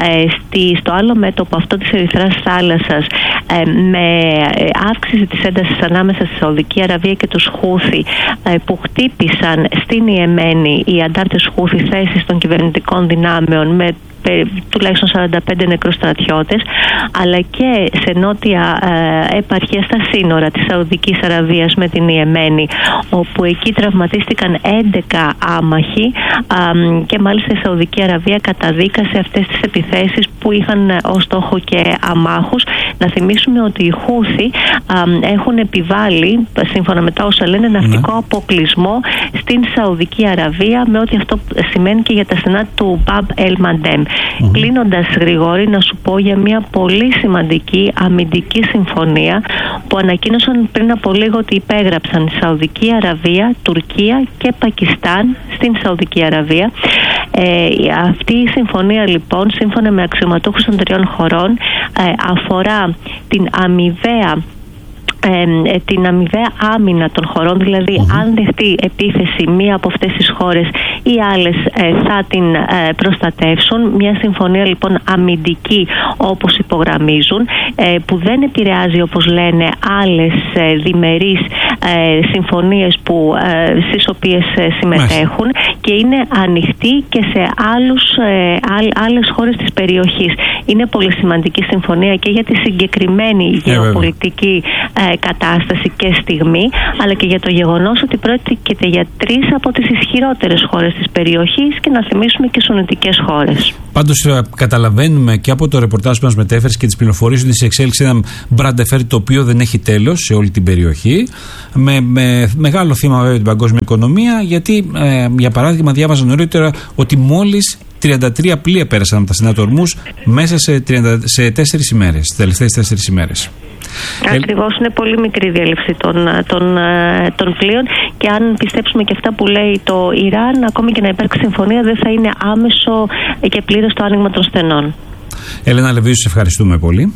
στο άλλο μέτωπο αυτό της Ερυθράς θάλασσας, με αύξηση της έντασης ανάμεσα στη Σαουδική Αραβία και τους Χούθι, που χτύπησαν στην Ιεμένη οι αντάρτες Χούθι θέσεις των κυβερνητικών δυνάμεων με τουλάχιστον 45 νεκρούς στρατιώτες, αλλά και σε νότια επαρχία στα σύνορα της Σαουδικής Αραβίας με την Ιεμένη, όπου εκεί τραυματίστηκαν 11 άμαχοι και μάλιστα η Σαουδική Αραβία καταδίκασε αυτές τις επιθέσεις που είχαν ως στόχο και αμάχους. Να θυμίσουμε ότι οι Χούθι έχουν επιβάλει, σύμφωνα με τα όσα λένε, ναυτικό αποκλεισμό στην Σαουδική Αραβία, με ό,τι αυτό σημαίνει και για τα στενά του Μπαμπ Ελ Μαντέμ. Κλείνοντας, Γρηγόρη, να σου πω για μια πολύ σημαντική αμυντική συμφωνία που ανακοίνωσαν πριν από λίγο ότι υπέγραψαν Σαουδική Αραβία, Τουρκία και Πακιστάν στην Σαουδική Αραβία. Αυτή η συμφωνία λοιπόν, σύμφωνα με αξιωματούχους των τριών χωρών, αφορά την αμοιβαία την αμοιβαία άμυνα των χωρών, δηλαδή αν δεχτεί επίθεση μία από αυτές τις χώρες ή άλλες θα την προστατεύσουν. Μια συμφωνία λοιπόν αμυντική όπως υπογραμμίζουν, που δεν επηρεάζει όπως λένε άλλες διμερείς συμφωνίες στις οποίες συμμετέχουν και είναι ανοιχτή και σε άλλες χώρες της περιοχής. Είναι πολύ σημαντική συμφωνία και για τη συγκεκριμένη γεωπολιτική κατάσταση και στιγμή, αλλά και για το γεγονός ότι πρόκειται για 3 από τις ισχυρότερες χώρες της περιοχής και να θυμίσουμε και σουνιτικές χώρες. Πάντως καταλαβαίνουμε και από το ρεπορτάζ που μας μετέφερες και τις πληροφορίες ότι σε εξέλιξη ένα μπραντεφέρ το οποίο δεν έχει τέλος σε όλη την περιοχή, με μεγάλο θύμα βέβαια την παγκόσμια οικονομία, γιατί για παράδειγμα διάβαζα νωρίτερα ότι μόλις 33 πλοία πέρασαν από τα στενά του Ορμούζ μέσα σε 4 ημέρες, τις τελευταίες 4 ημέρες. Ακριβώς, είναι πολύ μικρή η διέλευση των πλοίων και αν πιστέψουμε και αυτά που λέει το Ιράν, ακόμη και να υπάρξει συμφωνία δεν θα είναι άμεσο και πλήρως το άνοιγμα των στενών. Έλενα Λεβίου, σε ευχαριστούμε πολύ.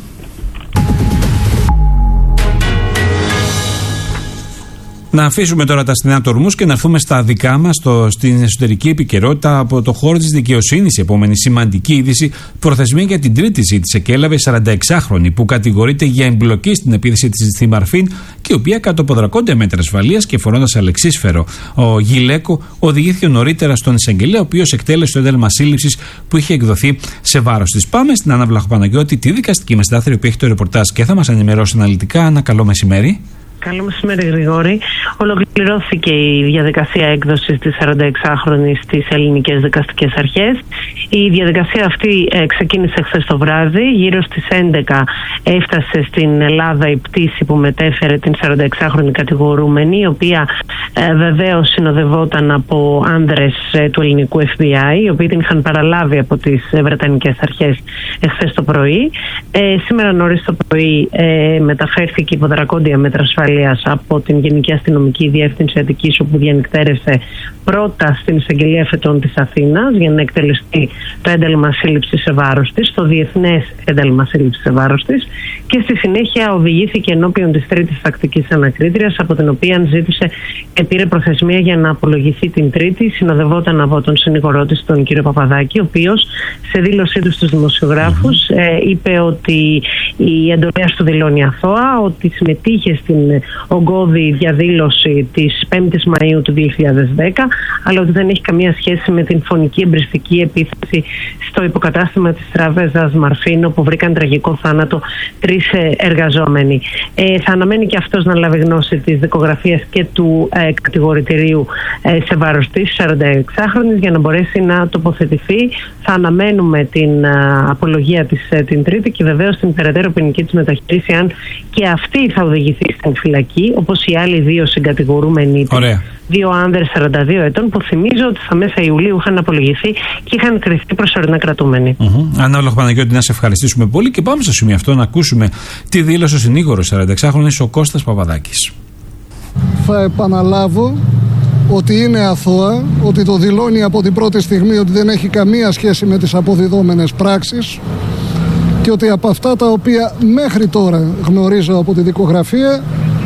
Να αφήσουμε τώρα τα στενά του Ορμούζ και να έρθουμε στα δικά μας, στην εσωτερική επικαιρότητα από το χώρο της δικαιοσύνης. Η επόμενη σημαντική είδηση: προθεσμία για την τρίτη ζήτηση εκέλαβε 46χρονη που κατηγορείται για εμπλοκή στην επίθεση της στη Μαρφίν και η οποία κάτω από δρακόντια μέτρα ασφαλείας και φορώντας αλεξίσφαιρο γυλαίκο οδηγήθηκε νωρίτερα στον εισαγγελέα, ο οποίος εκτέλεσε το ένταλμα σύλληψης που είχε εκδοθεί σε βάρος της. Πάμε στην Άννα Βλαχοπαναγιώτη, τη δικαστική μεσητάθρη, που έχει το ρεπορτάζ και θα μας ενημερώσει αναλυτικά. Άννα, καλό μεσημέρι. Καλό μεσημέρι, Γρηγόρη. Ολοκληρώθηκε η διαδικασία έκδοσης της 46χρονης στις ελληνικές δικαστικές αρχές. Η διαδικασία αυτή ξεκίνησε χθες το βράδυ. Γύρω στις 11 έφτασε στην Ελλάδα η πτήση που μετέφερε την 46χρονη κατηγορούμενη, η οποία βεβαίως συνοδευόταν από άνδρες του ελληνικού FBI, οι οποίοι την είχαν παραλάβει από τις βρετανικές αρχές χθες το πρωί. Σήμερα νωρίς το πρωί μεταφέρθηκε υπό δρακόντια μέτρα ασφαλείας από την Γενική Αστυνομική Διεύθυνση Αττικής, όπου διανυκτέρευσε πρώτα στην Εισαγγελία Εφετών της Αθήνας για να εκτελεστεί το ένταλμα σύλληψης σε βάρος της, το διεθνές ένταλμα σύλληψης σε βάρος της, και στη συνέχεια οδηγήθηκε ενώπιον της τρίτης τακτικής ανακρίτριας, από την οποία ζήτησε και πήρε προθεσμία για να απολογηθεί την Τρίτη. Συνοδευόταν από τον συνηγορό της, τον κύριο Παπαδάκη, ο οποίος σε δήλωσή του στους δημοσιογράφους είπε ότι η εντολέας του δηλώνει αθώα, ότι συμμετείχε στην ογκώδη διαδήλωση της 5ης Μαΐου του 2010, αλλά ότι δεν έχει καμία σχέση με την φωνική εμπριστική επίθεση στο υποκατάστημα της τράπεζας Μαρφίν, όπου βρήκαν τραγικό θάνατο 3 εργαζόμενοι. Θα αναμένει και αυτός να λάβει γνώση της δικογραφίας και του κατηγορητηρίου σε βάρος της 46χρονης για να μπορέσει να τοποθετηθεί. Θα αναμένουμε την απολογία της την Τρίτη και βεβαίως την περαιτέρω ποινική της μεταχείριση, αν και αυτή θα οδηγηθεί στην φυλακή, όπως οι άλλοι 2 συγκατηγορούμενοι, 2 άνδρες 42 ετών, που θυμίζω ότι στα μέσα Ιουλίου είχαν απολογηθεί και είχαν κριθεί προσωρινά κρατούμενοι. Άννα Βλαχοπαναγιώτη, να σε ευχαριστήσουμε πολύ και πάμε στο σημείο αυτό να ακούσουμε τη δήλωση ο συνήγορος 46χρονης, ο Κώστας Παπαδάκης. Θα επαναλάβω ότι είναι αθώα, ότι το δηλώνει από την πρώτη στιγμή, ότι δεν έχει καμία σχέση με τις αποδιδόμενες πράξεις και ότι από αυτά τα οποία μέχρι τώρα γνωρίζω από τη δικογραφία,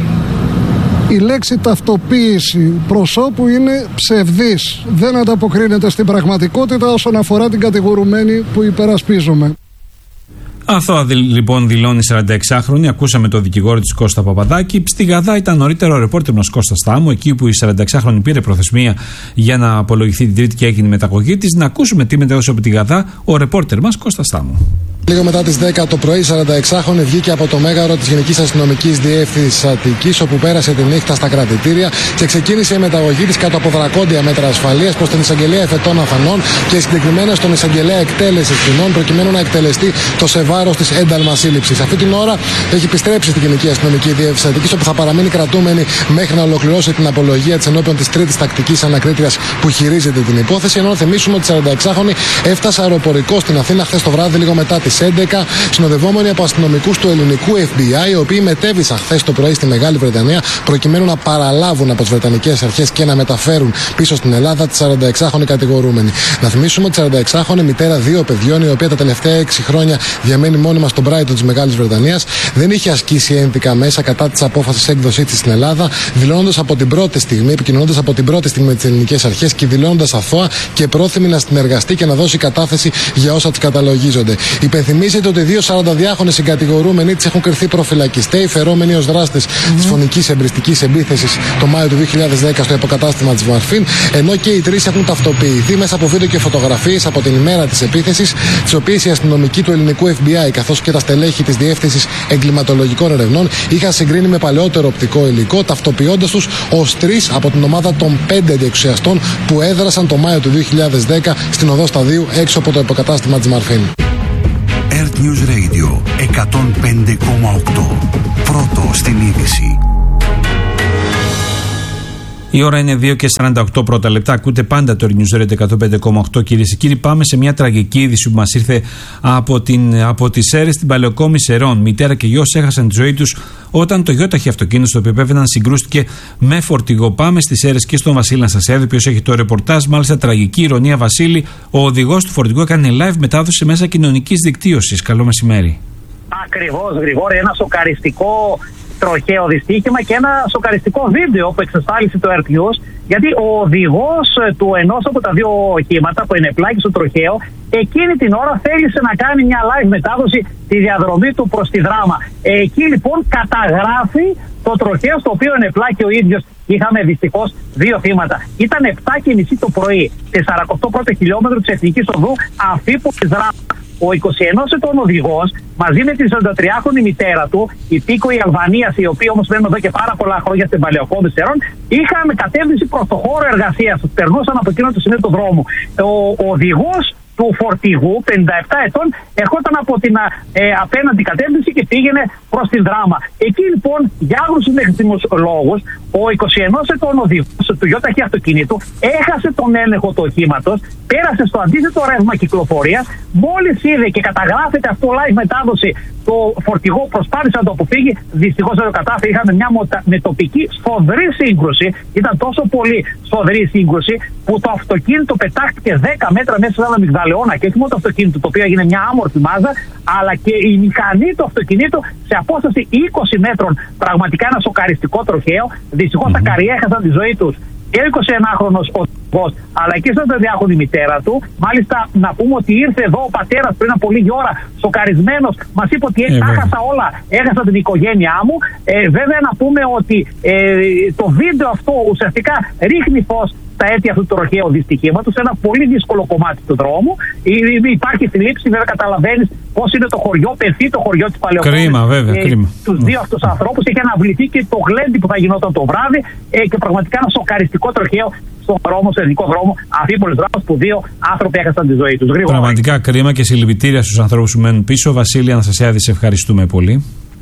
η λέξη ταυτοποίηση προσώπου είναι ψευδής. Δεν ανταποκρίνεται στην πραγματικότητα όσον αφορά την κατηγορουμένη που υπερασπίζομαι. Αθώα λοιπόν δηλώνει 46χρονη. Ακούσαμε το δικηγόρο της Κώστα Παπαδάκη. Στη Γαδά ήταν νωρίτερα ο ρεπόρτερ μας Κώστας Στάμου, εκεί που η 46χρονη πήρε προθεσμία για να απολογηθεί την Τρίτη και έγινε η μεταγωγή της. Να ακούσουμε τι μετέδωσε από τη Γαδά ο ρεπόρτερ μας Κώστας Στάμου. Λίγο μετά τις 10 το πρωί, η 46χρονη βγήκε από το μέγαρο της Γενικής Αστυνομικής Διεύθυνσης Αττικής, όπου πέρασε τη νύχτα στα κρατητήρια και ξεκίνησε η μεταγωγή της κάτω από δρακόντια μέτρα ασφαλείας προς την Εισαγγελία Εφετών Αθανών και συγκεκριμένα στον Εισαγγελέα Εκτέλεσης Ποινών, προκειμένου να εκτελεστεί το σε βάρος της ένταλμα σύλληψης. Αυτή την ώρα έχει επιστρέψει στην Γενική Αστυνομική Διεύθυνση Αττικής, όπου θα παραμείνει κρατούμενη μέχρι να ολοκληρώσει την απολογία της ενώπιον της τρίτης τακτικής ανακρίτριας που χειρίζεται την υπόθεση. Ενώ θυμίσουμε ότι η 46χρονη έφτασε αεροπορικό στην Αθήνα χθες το βράδυ, λίγο μετά τις στις 11, συνοδευόμενοι από αστυνομικούς του ελληνικού FBI, οι οποίοι μετέβησαν χθες το πρωί στη Μεγάλη Βρετανία προκειμένου να παραλάβουν από τις Βρετανικές αρχές και να μεταφέρουν πίσω στην Ελλάδα τη 46χρονη κατηγορούμενη. Να θυμίσουμε ότι 46χρονη μητέρα 2 παιδιών, η οποία τα τελευταία 6 χρόνια διαμένει μόνιμα στον Brighton της Μεγάλης Βρετανίας, δεν είχε ασκήσει ένδικα μέσα κατά της απόφασης έκδοσής της στην Ελλάδα, επικοινωνώντας από την πρώτη στιγμή με τις ελληνικές αρχές και δηλώνοντας αθώα και πρόθυμη να συνεργαστεί και να δώσει κατάθεση για όσα της καταλογίζονται. Υπενθυμίζεται ότι 2 42χρονες συγκατηγορούμενοι της έχουν κριθεί προφυλακιστέ, φερόμενοι ως δράστες της φωνικής εμπριστικής επίθεσης το Μάιο του 2010 στο υποκατάστημα της Μαρφίν, ενώ και οι 3 έχουν ταυτοποιηθεί μέσα από βίντεο και φωτογραφίες από την ημέρα της επίθεσης, τις οποίες οι αστυνομικοί του ελληνικού FBI καθώς και τα στελέχη της Διεύθυνσης Εγκληματολογικών Ερευνών είχαν συγκρίνει με παλαιότερο οπτικό υλικό, ταυτοποιώντας τους ως 3 από την ομάδα των 5 διεξουσιαστών που έδρασαν το Μάιο του 2010 στην οδό Σταδίου έξω από το υποκατάστημα της Μαρφίν. Earth News Radio 105,8. Πρώτο στην είδηση. Η ώρα είναι 2 και 48 πρώτα λεπτά. Ακούτε πάντα το News Radio 105,8. Κυρίες και κύριοι, πάμε σε μια τραγική είδηση που μας ήρθε από τις Σέρρες στην Παλαιοκόμη Σερών. Μητέρα και γιος έχασαν τη ζωή τους όταν το γιόταχη αυτοκίνητο στο οποίο επέβαιναν συγκρούστηκε με φορτηγό. Πάμε στις Σέρρες και στον Βασίλη να σας έρθει, ποιος έχει το ρεπορτάζ. Μάλιστα, τραγική ηρωνία, Βασίλη. Ο οδηγός του φορτηγού έκανε live μετάδοση μέσα κοινωνικής δικτύωσης. Καλό μεσημέρι. Ακριβώς, Γρηγόρη, ένα σοκαριστικό τροχαίο δυστύχημα και ένα σοκαριστικό βίντεο που εξασφάλισε το Earth News, γιατί ο οδηγός του ενός από τα 2 οχήματα που ενεπλάκη στο τροχαίο εκείνη την ώρα θέλησε να κάνει μια live μετάδοση τη διαδρομή του προς τη Δράμα. Εκεί λοιπόν καταγράφει το τροχαίο στο οποίο ενεπλάκη ο ίδιος. Είχαμε δυστυχώς 2 θύματα. Ήταν 7:30 το πρωί, 48 πρώτο χιλιόμετρο της Εθνικής Οδού Αφίπου της Δράμα. Ο 21 ετών οδηγός μαζί με τη 43χρονη μητέρα του, υπήκοη Αλβανίας, οι οποίοι όμως μένουν εδώ και πάρα πολλά χρόνια στην Παλαιοκόμη Σερών, είχαν κατεύθυνση προς το χώρο εργασίας τους. Περνούσαν από εκείνο το σημείο του δρόμου. Ο οδηγός του φορτηγού, 57 ετών, ερχόταν από την απέναντι κατεύθυνση και πήγαινε προς την Δράμα. Εκεί λοιπόν, για άγνωστους λεγιτίμους λόγους, ο 21 ετών οδηγός του γιόταχη αυτοκινήτου έχασε τον έλεγχο του οχήματος, πέρασε στο αντίθετο ρεύμα κυκλοφορίας, μόλις είδε και καταγράφεται αυτό live μετάδοση, το φορτηγό προσπάθησε να το αποφύγει, δυστυχώς δεν το κατάφερε. Είχαμε μια μετοπική σφοδρή σύγκρουση, ήταν τόσο πολύ σφοδρή σύγκρουση που το αυτοκίνητο πετάχτηκε 10 μέτρα μέσα σε ένα μυγδαλαιώνα, και όχι μόνο το αυτοκίνητο το οποίο έγινε μια άμορφη μάζα, αλλά και η μηχανή του αυτοκινήτου σε απόσταση 20 μέτρων. Πραγματικά ένα σοκαριστικό τροχαίο. Δυστυχώς τα καριέ έχασαν τη ζωή τους και ο 21χρονος οδηγός, αλλά και η 42χρονη μητέρα του. Μάλιστα, να πούμε ότι ήρθε εδώ ο πατέρας πριν από λίγη ώρα, σοκαρισμένος, μας είπε ότι έχασα όλα, έχασα την οικογένειά μου. Βέβαια, να πούμε ότι το βίντεο αυτό ουσιαστικά ρίχνει φως στα αίτια αυτού του τροχαίου δυστυχήματος, σε ένα πολύ δύσκολο κομμάτι του δρόμου. Υπάρχει θλίψη, βέβαια, καταλαβαίνεις πώς είναι το χωριό, πεθεί το χωριό της Παλαιοκόμης. Κρίμα, βέβαια, κρίμα. Τους 2 αυτούς ανθρώπους είχε αναβληθεί και το γλέντι που θα γινόταν το βράδυ, και πραγματικά ένα σοκαριστικό τροχαίο στον δρόμο, στο ελληνικό δρόμο, Αφίπολης Δράμας, που 2 άνθρωποι έχασαν τη ζωή τους. Πραγματικά κρίμα και συλληπιτήρια στους ανθρώπους που μένουν πίσω. Βασίλη Αναστασιάδη, σε ευχαριστούμε πολύ.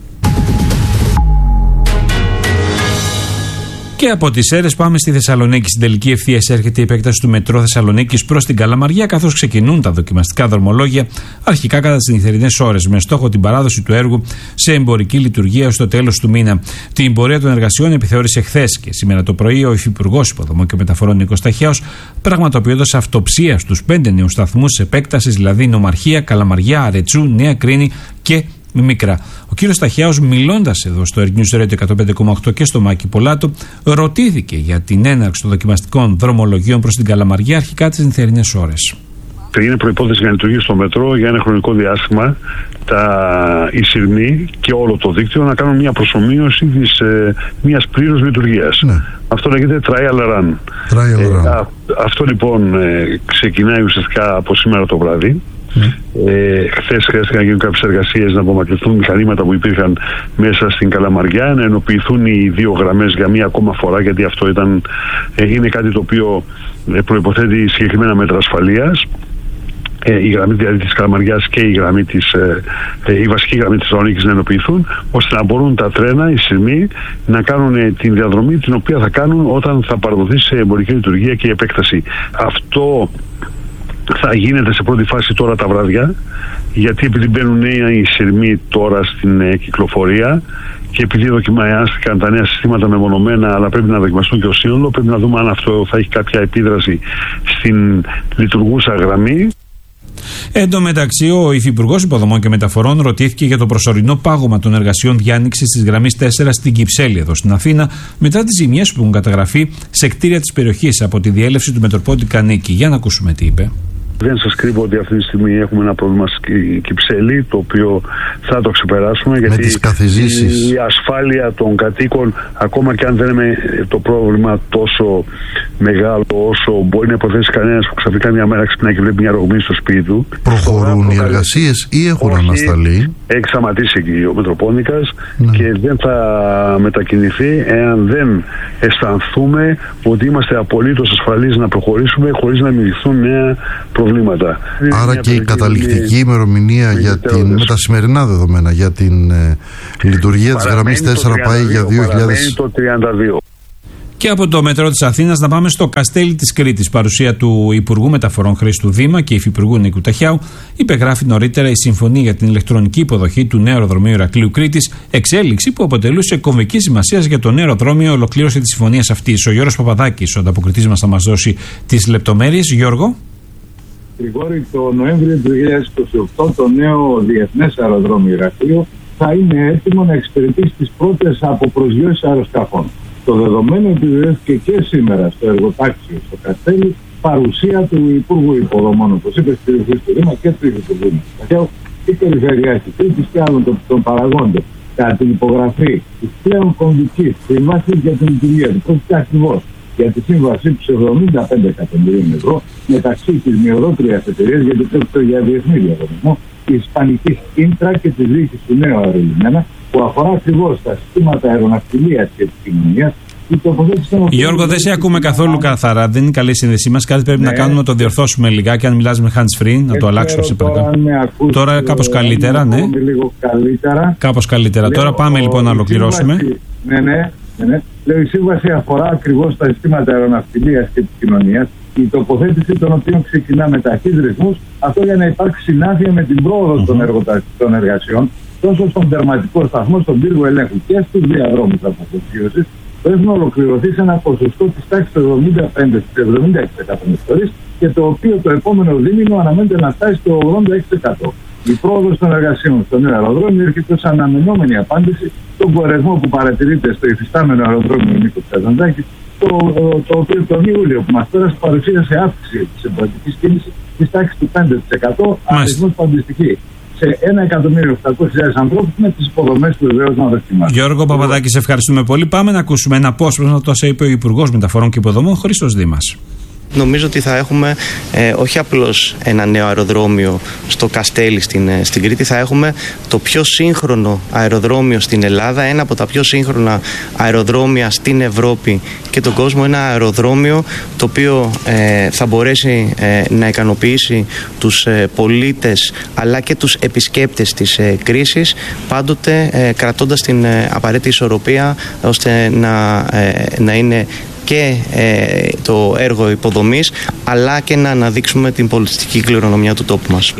Και από τις Σέρρες πάμε στη Θεσσαλονίκη. Στην τελική ευθείας έρχεται η επέκταση του μετρό Θεσσαλονίκης προς την Καλαμαριά, καθώς ξεκινούν τα δοκιμαστικά δρομολόγια αρχικά κατά τις νυχτερινές ώρες, με στόχο την παράδοση του έργου σε εμπορική λειτουργία ως το τέλος του μήνα. Την πορεία των εργασιών επιθεώρησε χθες και σήμερα το πρωί ο Υφυπουργός Υποδομών και Μεταφορών Νίκος Ταχιάος, πραγματοποιώντας αυτοψία στους 5 νέους σταθμούς επέκτασης, δηλαδή Νομαρχία, Καλαμαριά, Αρετσού, Νέα Κρίνη και Μικρά. Ο κύριος Ταχιάος, μιλώντας εδώ στο Earth News Radio 105,8 και στο Μάκη Πολάτο, ρωτήθηκε για την έναρξη των δοκιμαστικών δρομολογίων προς την Καλαμαριά αρχικά τις νυχτερινές ώρες. Είναι προϋπόθεση για να λειτουργήσει το μετρό για ένα χρονικό διάστημα οι σειρμοί και όλο το δίκτυο να κάνουν μια προσομοίωση της μιας πλήρους λειτουργίας. Ναι. Αυτό λέγεται trial run. Αυτό λοιπόν ξεκινάει ουσιαστικά από σήμερα το βράδυ. Χθες χρειάστηκε να γίνουν κάποιες εργασίες, να απομακρυνθούν μηχανήματα που υπήρχαν μέσα στην Καλαμαριά, να ενοποιηθούν οι 2 γραμμές για μία ακόμα φορά, γιατί αυτό είναι κάτι το οποίο προϋποθέτει συγκεκριμένα μέτρα ασφαλείας. Η γραμμή δηλαδή της Καλαμαριάς και η βασική γραμμή της Θεσσαλονίκης να ενοποιηθούν, ώστε να μπορούν τα τρένα, οι σειρμοί, να κάνουν την διαδρομή την οποία θα κάνουν όταν θα παραδοθεί σε εμπορική λειτουργία και η επέκταση. Αυτό θα γίνεται σε πρώτη φάση τώρα τα βράδια, γιατί επειδή μπαίνουν νέοι σειρμοί τώρα στην κυκλοφορία και επειδή δοκιμάστηκαν τα νέα συστήματα μεμονωμένα, αλλά πρέπει να δοκιμαστούν και ως σύνολο, πρέπει να δούμε αν αυτό θα έχει κάποια επίδραση στην λειτουργούσα γραμμή. Εν τω μεταξύ, ο Υφυπουργός Υποδομών και Μεταφορών ρωτήθηκε για το προσωρινό πάγωμα των εργασιών διάνοιξης της γραμμής 4 στην Κυψέλη, εδώ στην Αθήνα, μετά τις ζημιές που έχουν καταγραφεί σε κτίρια της περιοχής από τη διέλευση του Μετροπόλητη Κανίκη. Για να ακούσουμε τι είπε. Δεν σας κρύβω ότι αυτή τη στιγμή έχουμε ένα πρόβλημα στη Κυψέλη, το οποίο θα το ξεπεράσουμε, γιατί η ασφάλεια των κατοίκων, ακόμα και αν δεν είναι το πρόβλημα τόσο μεγάλο όσο μπορεί να υποθέσει κανένας που ξαφνικά μια μέρα ξυπνάει και βλέπει μια ρογμή στο σπίτι του. Προχωρούν οι εργασίες ή έχουν ανασταλεί? Έχει σταματήσει εκεί ο Μετροπόνικας και δεν θα μετακινηθεί εάν δεν αισθανθούμε ότι είμαστε απολύτως ασφαλείς να προχωρήσουμε χωρίς να δημιουργηθούν νέα προβλήματα. Άρα και η καταληκτική ημερομηνία με τα σημερινά δεδομένα για την λειτουργία της γραμμής 4 πάει για 2032. Και από το μετρό της Αθήνας να πάμε στο Καστέλι της Κρήτης. Παρουσία του Υπουργού Μεταφορών Χρήστου Δήμα και Υφυπουργού Νίκου Ταχιάου, υπεγράφει νωρίτερα η συμφωνία για την ηλεκτρονική υποδοχή του νέου αεροδρομίου Ηρακλείου Κρήτης. Εξέλιξη που αποτελούσε κομβική σημασία για το νέο αεροδρόμιο ολοκλήρωση της συμφωνίας αυτής. Ο Γιώργος Παπαδάκης, ο ανταποκριτής μας, θα μας δώσει τις λεπτομέρειες. Γιώργο. Γρηγόρη, το Νοέμβριο του 2028 το νέο διεθνές αεροδρόμιο Ηρακλείου θα είναι έτοιμο να εξυπηρετήσει τις πρώτες αποπροσγειώσεις αεροσκαφών. Το δεδομένο επιβεβαιώθηκε και σήμερα στο εργοτάξιο στο Καστέλι, παρουσία του Υπουργού Υποδομών, όπως είπε, στη περιοχή του Δήμα και του Υπουργού Νίκου και Περιφερειάρχη Κρήτης και άλλων των παραγόντων. Κατά την υπογραφή της πλέον κομβικής συμβάσης για την λειτουργία του, πρόκειται ακριβώς για τη σύμβαση του 75 εκατομμυρίων ευρώ μεταξύ της μειοδότριας εταιρείας, γιατί πρόκειται για διεθνή διαγωνισμό, της Ισπανικής Ίντρα και της διοίκησης του νέου αερολιμένα, που αφορά ακριβώς τα συστήματα αεροναυτιλίας και επικοινωνίας. Γιώργο, δεν σε ακούμε καθόλου καθαρά. Δεν είναι καλή η σύνδεσή μας. Κάτι πρέπει να κάνουμε να το διορθώσουμε λιγάκι. Αν μιλάς με hands free, να το αλλάξουμε σε παρακαλώ. Τώρα κάπως καλύτερα, ναι. Κάπως καλύτερα. Τώρα πάμε λοιπόν να ολοκληρώσουμε. Ναι. Λέω, η σύμβαση αφορά ακριβώς τα συστήματα αεροναυτιλίας και επικοινωνίας, η τοποθέτηση των οποίων ξεκινά με ταχύς ρυθμούς, αυτό για να υπάρξει συνάφεια με την πρόοδο των εργασιών, τόσο στον τερματικό σταθμό, στον πύργο ελέγχου και στους διαδρόμους αποφοσίωσης, που έχουν ολοκληρωθεί σε ένα ποσοστό της τάξης του 75-76% και το οποίο το επόμενο δίμηνο αναμένεται να φτάσει στο 86%. Η πρόοδος των εργασιών στο νέο αεροδρόμιο έρχεται ως αναμενόμενη απάντηση στον κορεσμό που παρατηρείται στο υφιστάμενο αεροδρόμιο Νίκος Καζαντζάκης, το οποίο τον Ιούλιο που μας πέρασε παρουσίασε αύξηση της εμπορικής κίνησης της τάξης του 5%, αριθμός που αντιστοιχεί σε 1.800.000 ανθρώπους με τις υποδομές του βεβαίως να δοκιμάσουν. Γιώργο Παπαδάκη, σε ευχαριστούμε πολύ. Πάμε να ακούσουμε ένα απόσπασμα το όσα είπε ο Υπουργός Μεταφορών και Υποδομών, Χρήστος Δήμας. Νομίζω ότι θα έχουμε όχι απλώς ένα νέο αεροδρόμιο στο Καστέλι στην Κρήτη, θα έχουμε το πιο σύγχρονο αεροδρόμιο στην Ελλάδα, ένα από τα πιο σύγχρονα αεροδρόμια στην Ευρώπη και τον κόσμο, ένα αεροδρόμιο το οποίο θα μπορέσει να ικανοποιήσει τους πολίτες αλλά και τους επισκέπτες της κρίσης, πάντοτε κρατώντας την απαραίτητη ισορροπία ώστε να είναι και το έργο υποδομής αλλά και να αναδείξουμε την πολιτιστική κληρονομιά του τόπου μας.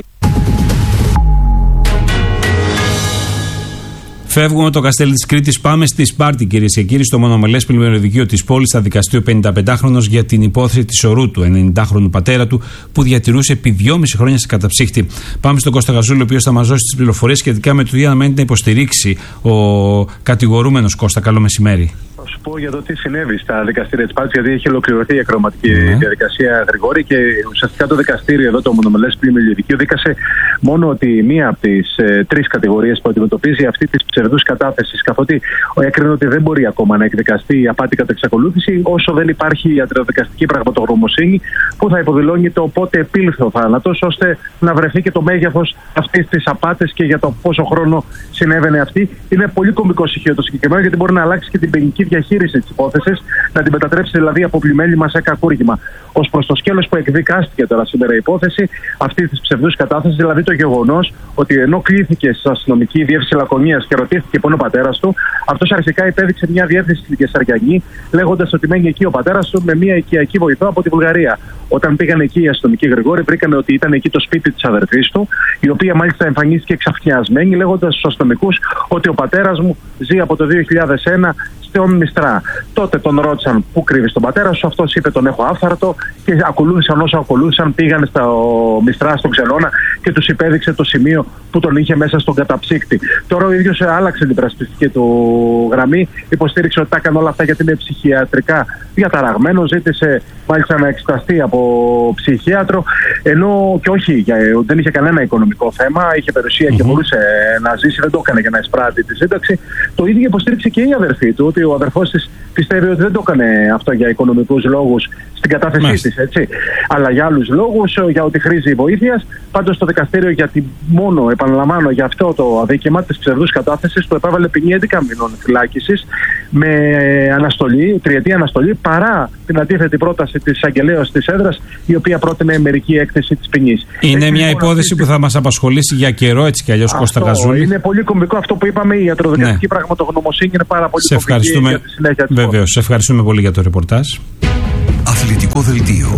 Φεύγουμε το Καστέλι της Κρήτης, πάμε στη Σπάρτη, κυρίες και κύριοι, στο μονομελές πλημμυροδικείο της πόλης. Θα δικαστεί ο 55χρονος για την υπόθεση της ορού του 90χρονου πατέρα του, που διατηρούσε επί 2,5 χρόνια σε καταψύχτη. Πάμε στον Κώστα Γαζούλη, ο οποίος θα μας δώσει τις πληροφορίες σχετικά με το τι αναμένεται να υποστηρίξει ο κατηγορούμενος. Κώστα, καλό μεσημέρι. Θα σου πω για το τι συνέβη στα δικαστήρια της Σπάρτης, γιατί έχει ολοκληρωθεί η ακροματική διαδικασία, Γρηγόρη, και ουσιαστικά το δικαστήριο εδώ, το μονομελές πλημμυροδικείο, δίκασε μόνο ότι μία από τις τρεις κατηγορίες που αντιμετωπίζει, αυτή της ψευδούς κατάθεσης, καθότι έκρινε ότι δεν μπορεί ακόμα να εκδικαστεί η απάτη κατά εξακολούθηση, όσο δεν υπάρχει ιατροδικαστική πραγματογνωμοσύνη που θα υποδηλώνει το πότε επήλθε ο θάνατος, ώστε να βρεθεί και το μέγεθος αυτής της απάτης και για το πόσο χρόνο συνέβαινε αυτή. Είναι πολύ κομβικό στοιχείο το συγκεκριμένο, γιατί μπορεί να αλλάξει και την ποινική διαχείριση της υπόθεσης, να την μετατρέψει δηλαδή από πλημέλημα σε κακούργημα. Ως προς το σκέλος που εκδικάστηκε τώρα σήμερα η υπόθεση αυτή της ψευδούς κατάθεσης, δηλαδή το γεγονός ότι ενώ κλήθηκε στην αστυνομική διεύθυνση Λακωνίας και ρωτήθηκε πού είναι ο πατέρας του, αυτός αρχικά υπέδειξε μια διεύθυνση στην Κεσαριανή, λέγοντας ότι μένει εκεί ο πατέρας του με μια οικιακή βοηθό από τη Βουλγαρία. Όταν πήγαν εκεί οι αστυνομικοί, Γρηγόρη, βρήκαν ότι ήταν εκεί το σπίτι της αδερφής του, η οποία μάλιστα εμφανίστηκε εξαφνιασμένη, λέγοντας στους αστυνομικούς ότι ο πατέρας μου ζει από το 2001 στον Μιστρά. Τότε τον ρώτησαν πού κρύβεις τον πατέρα σου, αυτός είπε τον έχω άφθαρτο, και ακολούθησαν όσο ακολούθησαν, πήγαν στο Μιστρά, στον Ξενώνα, και τους υπέδειξε το σημείο που τον είχε μέσα στον καταψύκτη. Τώρα ο ίδιος άλλαξε την περασπιστική του γραμμή, υποστήριξε ότι τα έκανε όλα αυτά γιατί είναι ψυχιατρικά διαταραγμένο, ζήτησε μάλιστα να εξεταστεί από ψυχίατρο, ενώ και όχι, δεν είχε κανένα οικονομικό θέμα, είχε περιουσία και μπορούσε να ζήσει, δεν το έκανε για να εισπράττει τη σύνταξη. Το ίδιο υποστήριξε και η αδερφή του, ότι ο αδερφός της πιστεύει ότι δεν το έκανε αυτό για οικονομικούς λόγους στην κατάθεσή της, έτσι, αλλά για άλλους λόγους, για ότι χρήζει βοήθειας. Πάντως το δικαστήριο μόνο, επαναλαμβάνω, για αυτό το αδίκημα της ψευδούς κατάθεσης του επέβαλε ποινή 11 μηνών φυλάκισης με αναστολή, τριετή αναστολή, παρά την αντίθετη πρόταση της εισαγγελέως της έδρας, η οποία πρότεινε μερική έκθεση της ποινής. Είναι μια υπόθεση που θα μας απασχολήσει για καιρό, έτσι κι αλλιώς, Κώστα Καζούλη. Είναι πολύ κομβικό αυτό που είπαμε, η ιατροδικαστική πραγματογνωμοσύνη είναι πάρα πολύ κομβική για τη συνέχεια της. Βεβαίως, σε ευχαριστούμε πολύ για το ρεπορτάζ. Αθλητικό δελτίο.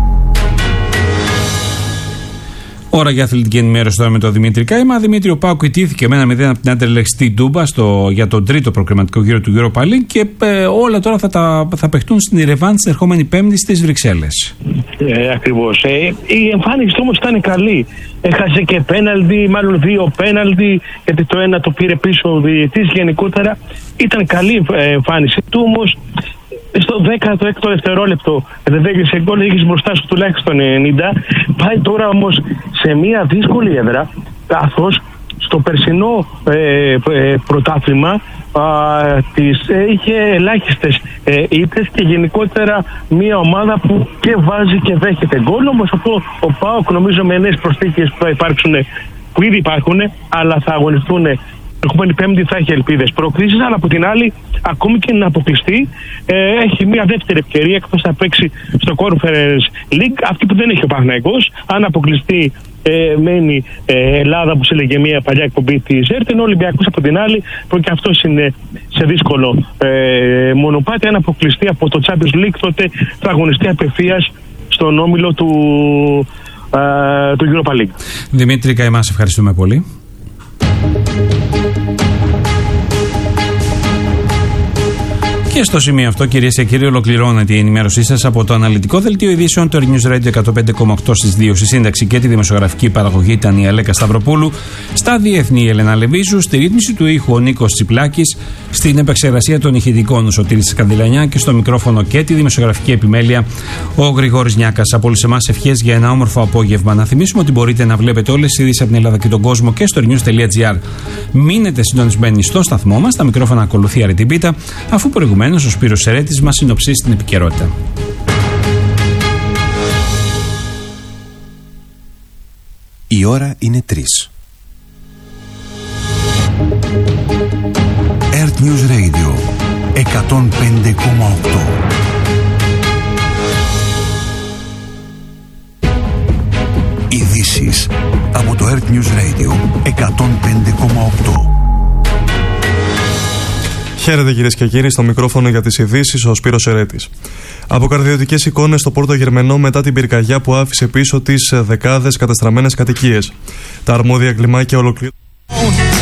Ώρα για αθλητική ενημέρωση τώρα με τον Δημήτρη Κάημα. Δημήτρη, ο ΠΑΟΚ ιτήθηκε με 1-0 από την Άντερλεχτ στη Ντούμπα για τον τρίτο προκριματικό γύρο του Europa League και όλα τώρα θα παιχτούν στην Ιρεβάν την ερχόμενη Πέμπτη στις Βρυξέλλες. Ακριβώς. Η εμφάνιση όμως ήταν καλή. Έχασε και πέναλτι, μάλλον 2 πέναλτι, γιατί το ένα το πήρε πίσω ο διαιτητής. Γενικότερα ήταν καλή εμφάνιση του, όμως στο 16ο δευτερόλεπτο δεν έκλεισε γκολ, έχεις μπροστά σου τουλάχιστον 90. Πάει τώρα όμως σε μια δύσκολη έδρα, καθώς στο περσινό πρωτάθλημα είχε ελάχιστες ήττες και γενικότερα μια ομάδα που και βάζει και δέχεται γκολ. Όμως αυτό ο ΠΑΟΚ, νομίζω, με νέες προσθήκες που θα υπάρξουν, που ήδη υπάρχουν, αλλά θα αγωνιστούν ερχόμενη Πέμπτη, θα έχει ελπίδες πρόκρισης, αλλά από την άλλη, ακόμη και να αποκλειστεί, έχει μια δεύτερη ευκαιρία, καθώς θα παίξει στο Conference League, αυτή που δεν έχει ο Παναθηναϊκός. Αν αποκλειστεί, μένει Ελλάδα, που έλεγε μια παλιά εκπομπή της ΕΡΤ, ενώ ο Ολυμπιακός από την άλλη, που και αυτός είναι σε δύσκολο μονοπάτι. Αν αποκλειστεί από το Champions League, τότε θα αγωνιστεί απευθείας στον όμιλο του Europa League. Δημήτρη Καϊμά, ευχαριστούμε πολύ. Και στο σημείο αυτό, κυρίες και κύριοι, ολοκληρώνεται η ενημέρωσή σας από το αναλυτικό δελτίο ειδήσεων του News Radio 105,8 στις 2. Στη σύνταξη και τη δημοσιογραφική παραγωγή ήταν η Αλέκα Σταυροπούλου. Στα διεθνή, η Ελένα Λεβίζου. Στη ρύθμιση του ήχου, ο Νίκος Τσιπλάκης. Στην επεξεργασία των ηχητικών, ο Σωτήρης Καντιλανιά. Και στο μικρόφωνο και τη δημοσιογραφική επιμέλεια, ο Γρηγόρης Νιάκας. Από όλους εμάς, ευχές για ένα όμορφο απόγευμα. Να θυμίσουμε ότι μπορείτε να βλέπετε όλες τις ειδήσεις από την Ελλάδα και τον κόσμο και στο news.gr. Μείνετε συντονισμένοι στο σταθμό μας. Τα μικρόφωνα ακολουθεί η Αρετή Πίτα, αφού προηγουμένως ο Σπύρος Σερέτης μας συνοψίσει την επικαιρότητα. Η ώρα είναι 3. Earth News Radio 105,8. Ειδήσεις από το Earth News Radio 105,8. Χαίρετε κυρίες και κύριοι, στο μικρόφωνο για τις ειδήσεις ο Σπύρος Σερέτης. Αποκαρδιωτικές εικόνες στο Πόρτο Γερμενό μετά την πυρκαγιά που άφησε πίσω τις δεκάδες καταστραμμένες κατοικίες. Τα αρμόδια κλιμάκια ολοκλήρωσαν